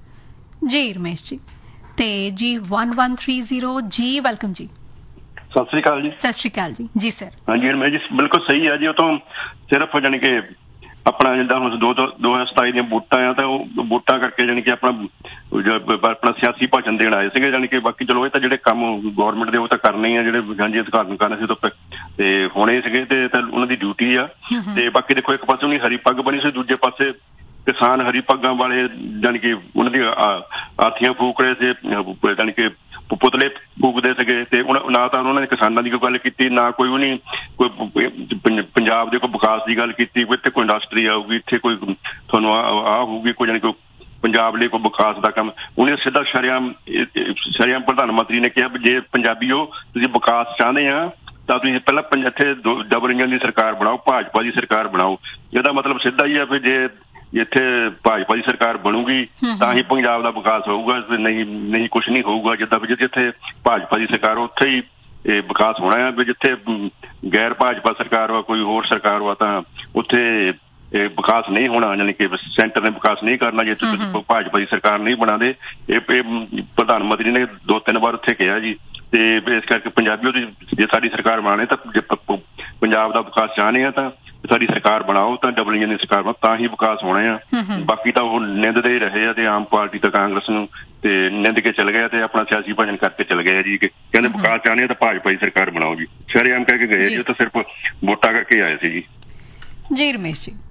ਜੀ ਰਮੇਸ਼ ਜੀ, ਤੇ ਜੀ ਇੱਕ ਇੱਕ ਤਿੰਨ ਜ਼ੀਰੋ ਜੀ, ਵੈਲਕਮ ਜੀ। ਸਤਿ ਸ੍ਰੀ ਅਕਾਲ ਜੀ। ਸਤਿ ਸ੍ਰੀ ਅਕਾਲ ਜੀ। ਜੀ ਸਰ। ਹਾਂਜੀ ਰਮੇਸ਼ ਜੀ, ਬਿਲਕੁਲ ਸਹੀ ਹੈ ਜੀ। ਉਹ ਤੋਂ ਸਿਰਫ ਜਾਣੀ ਕਿ ਆਪਣਾ ਜਿੱਦਾਂ ਹੁਣ ਦੋ ਦੋ ਹਜ਼ਾਰ ਸਤਾਈ ਦੀਆਂ ਵੋਟਾਂ ਆ ਤਾਂ ਉਹ ਵੋਟਾਂ ਕਰਕੇ ਜਾਣੀ ਕਿ ਆਪਣਾ ਆਪਣਾ ਸਿਆਸੀ ਭਾਸ਼ਣ ਦੇਣ ਆਏ ਸੀਗੇ। ਜਾਣੀ ਕਿ ਬਾਕੀ ਚਲੋ ਇਹ ਤਾਂ ਜਿਹੜੇ ਕੰਮ ਗੌਰਮੈਂਟ ਦੇ ਉਹ ਤਾਂ ਕਰਨੇ ਹੀ ਆ, ਜਿਹੜੇ ਹਾਂਜੀ ਉਦਘਾਟਨ ਕਰਨੇ ਸੀ ਤਾਂ ਤੇ ਹੋਣੇ ਸੀਗੇ ਤੇ ਉਹਨਾਂ ਦੀ ਡਿਊਟੀ ਆ। ਤੇ ਬਾਕੀ ਦੇਖੋ, ਇੱਕ ਪਾਸੇ ਉਹਨੀ ਹਰੀ ਪੱਗ ਬਣੀ ਸੀ, ਦੂਜੇ ਪਾਸੇ ਕਿਸਾਨ ਹਰੀ ਪੱਗਾਂ ਵਾਲੇ ਜਾਣੀ ਕਿ ਉਹਨਾਂ ਦੀ ਆਥੀਆਂ ਫੂਕ ਰਹੇ ਸੀ, ਜਾਣੀ ਕਿ ਪੁਤਲੇ ਫੂਕਦੇ ਸੀਗੇ। ਤੇ ਨਾ ਤਾਂ ਉਹਨਾਂ ਨੇ ਕਿਸਾਨਾਂ ਦੀ ਕੋਈ ਗੱਲ ਕੀਤੀ, ਨਾ ਕੋਈ ਉਹਨੇ ਕੋਈ ਪੰਜਾਬ ਦੇ ਕੋਈ ਵਿਕਾਸ ਦੀ ਗੱਲ ਕੀਤੀ, ਕੋਈ ਇੱਥੇ ਕੋਈ ਇੰਡਸਟਰੀ ਆਊਗੀ, ਇੱਥੇ ਕੋਈ ਤੁਹਾਨੂੰ ਆਹ ਹੋਊਗੀ, ਕੋਈ ਜਾਣੀ ਕੋਈ ਪੰਜਾਬ ਲਈ ਕੋਈ ਵਿਕਾਸ ਦਾ ਕੰਮ। ਉਹਨੇ ਸਿੱਧਾ ਸ਼ਰੇਆਮ ਸ਼ਰੇਆਮ ਪ੍ਰਧਾਨ ਮੰਤਰੀ ਨੇ ਕਿਹਾ ਵੀ ਜੇ ਪੰਜਾਬੀਓ ਤੁਸੀਂ ਵਿਕਾਸ ਚਾਹੁੰਦੇ ਆ ਤਾਂ ਤੁਸੀਂ ਪਹਿਲਾਂ ਇੱਥੇ ਡਬਲ ਇੰਜਨ ਦੀ ਸਰਕਾਰ ਬਣਾਓ, ਭਾਜਪਾ ਦੀ ਸਰਕਾਰ ਬਣਾਓ। ਇਹਦਾ ਮਤਲਬ ਸਿੱਧਾ ਹੀ ਆ ਵੀ ਜੇ ਇੱਥੇ ਭਾਜਪਾ ਦੀ ਸਰਕਾਰ ਬਣੂਗੀ ਤਾਂ ਹੀ ਪੰਜਾਬ ਦਾ ਵਿਕਾਸ ਹੋਊਗਾ, ਨਹੀਂ ਨਹੀਂ ਕੁਛ ਨਹੀਂ ਹੋਊਗਾ। ਜਿੱਦਾਂ ਵੀ ਜਿੱਥੇ ਭਾਜਪਾ ਦੀ ਸਰਕਾਰ ਉੱਥੇ ਹੀ ਇਹ ਵਿਕਾਸ ਹੋਣਾ ਹੈ, ਵੀ ਜਿੱਥੇ ਗੈਰ ਭਾਜਪਾ ਸਰਕਾਰ ਵਾ, ਕੋਈ ਹੋਰ ਸਰਕਾਰ ਵਾ, ਤਾਂ ਉੱਥੇ ਇਹ ਵਿਕਾਸ ਨਹੀਂ ਹੋਣਾ। ਯਾਨੀ ਕਿ ਸੈਂਟਰ ਨੇ ਵਿਕਾਸ ਨਹੀਂ ਕਰਨਾ ਜੇ ਭਾਜਪਾ ਦੀ ਸਰਕਾਰ ਨਹੀਂ ਬਣਾਉਂਦੇ। ਇਹ ਪ੍ਰਧਾਨ ਮੰਤਰੀ ਨੇ ਦੋ ਤਿੰਨ ਵਾਰ ਉੱਥੇ ਕਿਹਾ ਜੀ। ਤੇ ਇਸ ਕਰਕੇ ਪੰਜਾਬੀ ਉਹਦੀ ਜੇ ਸਾਡੀ ਸਰਕਾਰ ਬਣਾਉਣੇ ਤਾਂ ਜੇ ਪੰਜਾਬ ਦਾ ਵਿਕਾਸ ਚਾਹੁੰਦੇ ਆ ਤਾਂ ਸਾਡੀ ਸਰਕਾਰ ਬਣਾਓ, ਤਾਂ ਡਬਲ ਇੰਜਨ ਦੀ ਸਰਕਾਰ ਬਣਾਓ, ਤਾਂ ਹੀ ਵਿਕਾਸ ਹੋਣੇ ਆ। ਬਾਕੀ ਤਾਂ ਉਹ ਨਿੰਦਦੇ ਹੀ ਰਹੇ ਆ ਤੇ ਆਮ ਪਾਰਟੀ ਤਾਂ ਕਾਂਗਰਸ ਨੂੰ ਤੇ ਨਿੰਦ ਕੇ ਚਲ ਗਏ ਤੇ ਆਪਣਾ ਸਿਆਸੀ ਭਾਸ਼ਣ ਕਰਕੇ ਚਲ ਗਏ ਆ ਜੀ ਕਿ ਕਹਿੰਦੇ ਵਿਕਾਸ ਚਾਹੁੰਦੇ ਆ ਤਾਂ ਭਾਜਪਾ ਦੀ ਸਰਕਾਰ ਬਣਾਓ ਜੀ। ਸ਼ਰੇਆਮ ਕਹਿ ਕੇ ਗਏ ਜੀ, ਉਹ ਤਾਂ ਸਿਰਫ ਵੋਟਾਂ ਕਰਕੇ ਆਏ ਸੀ ਜੀ। ਜੀ ਰਮੇਸ਼ ਜੀ,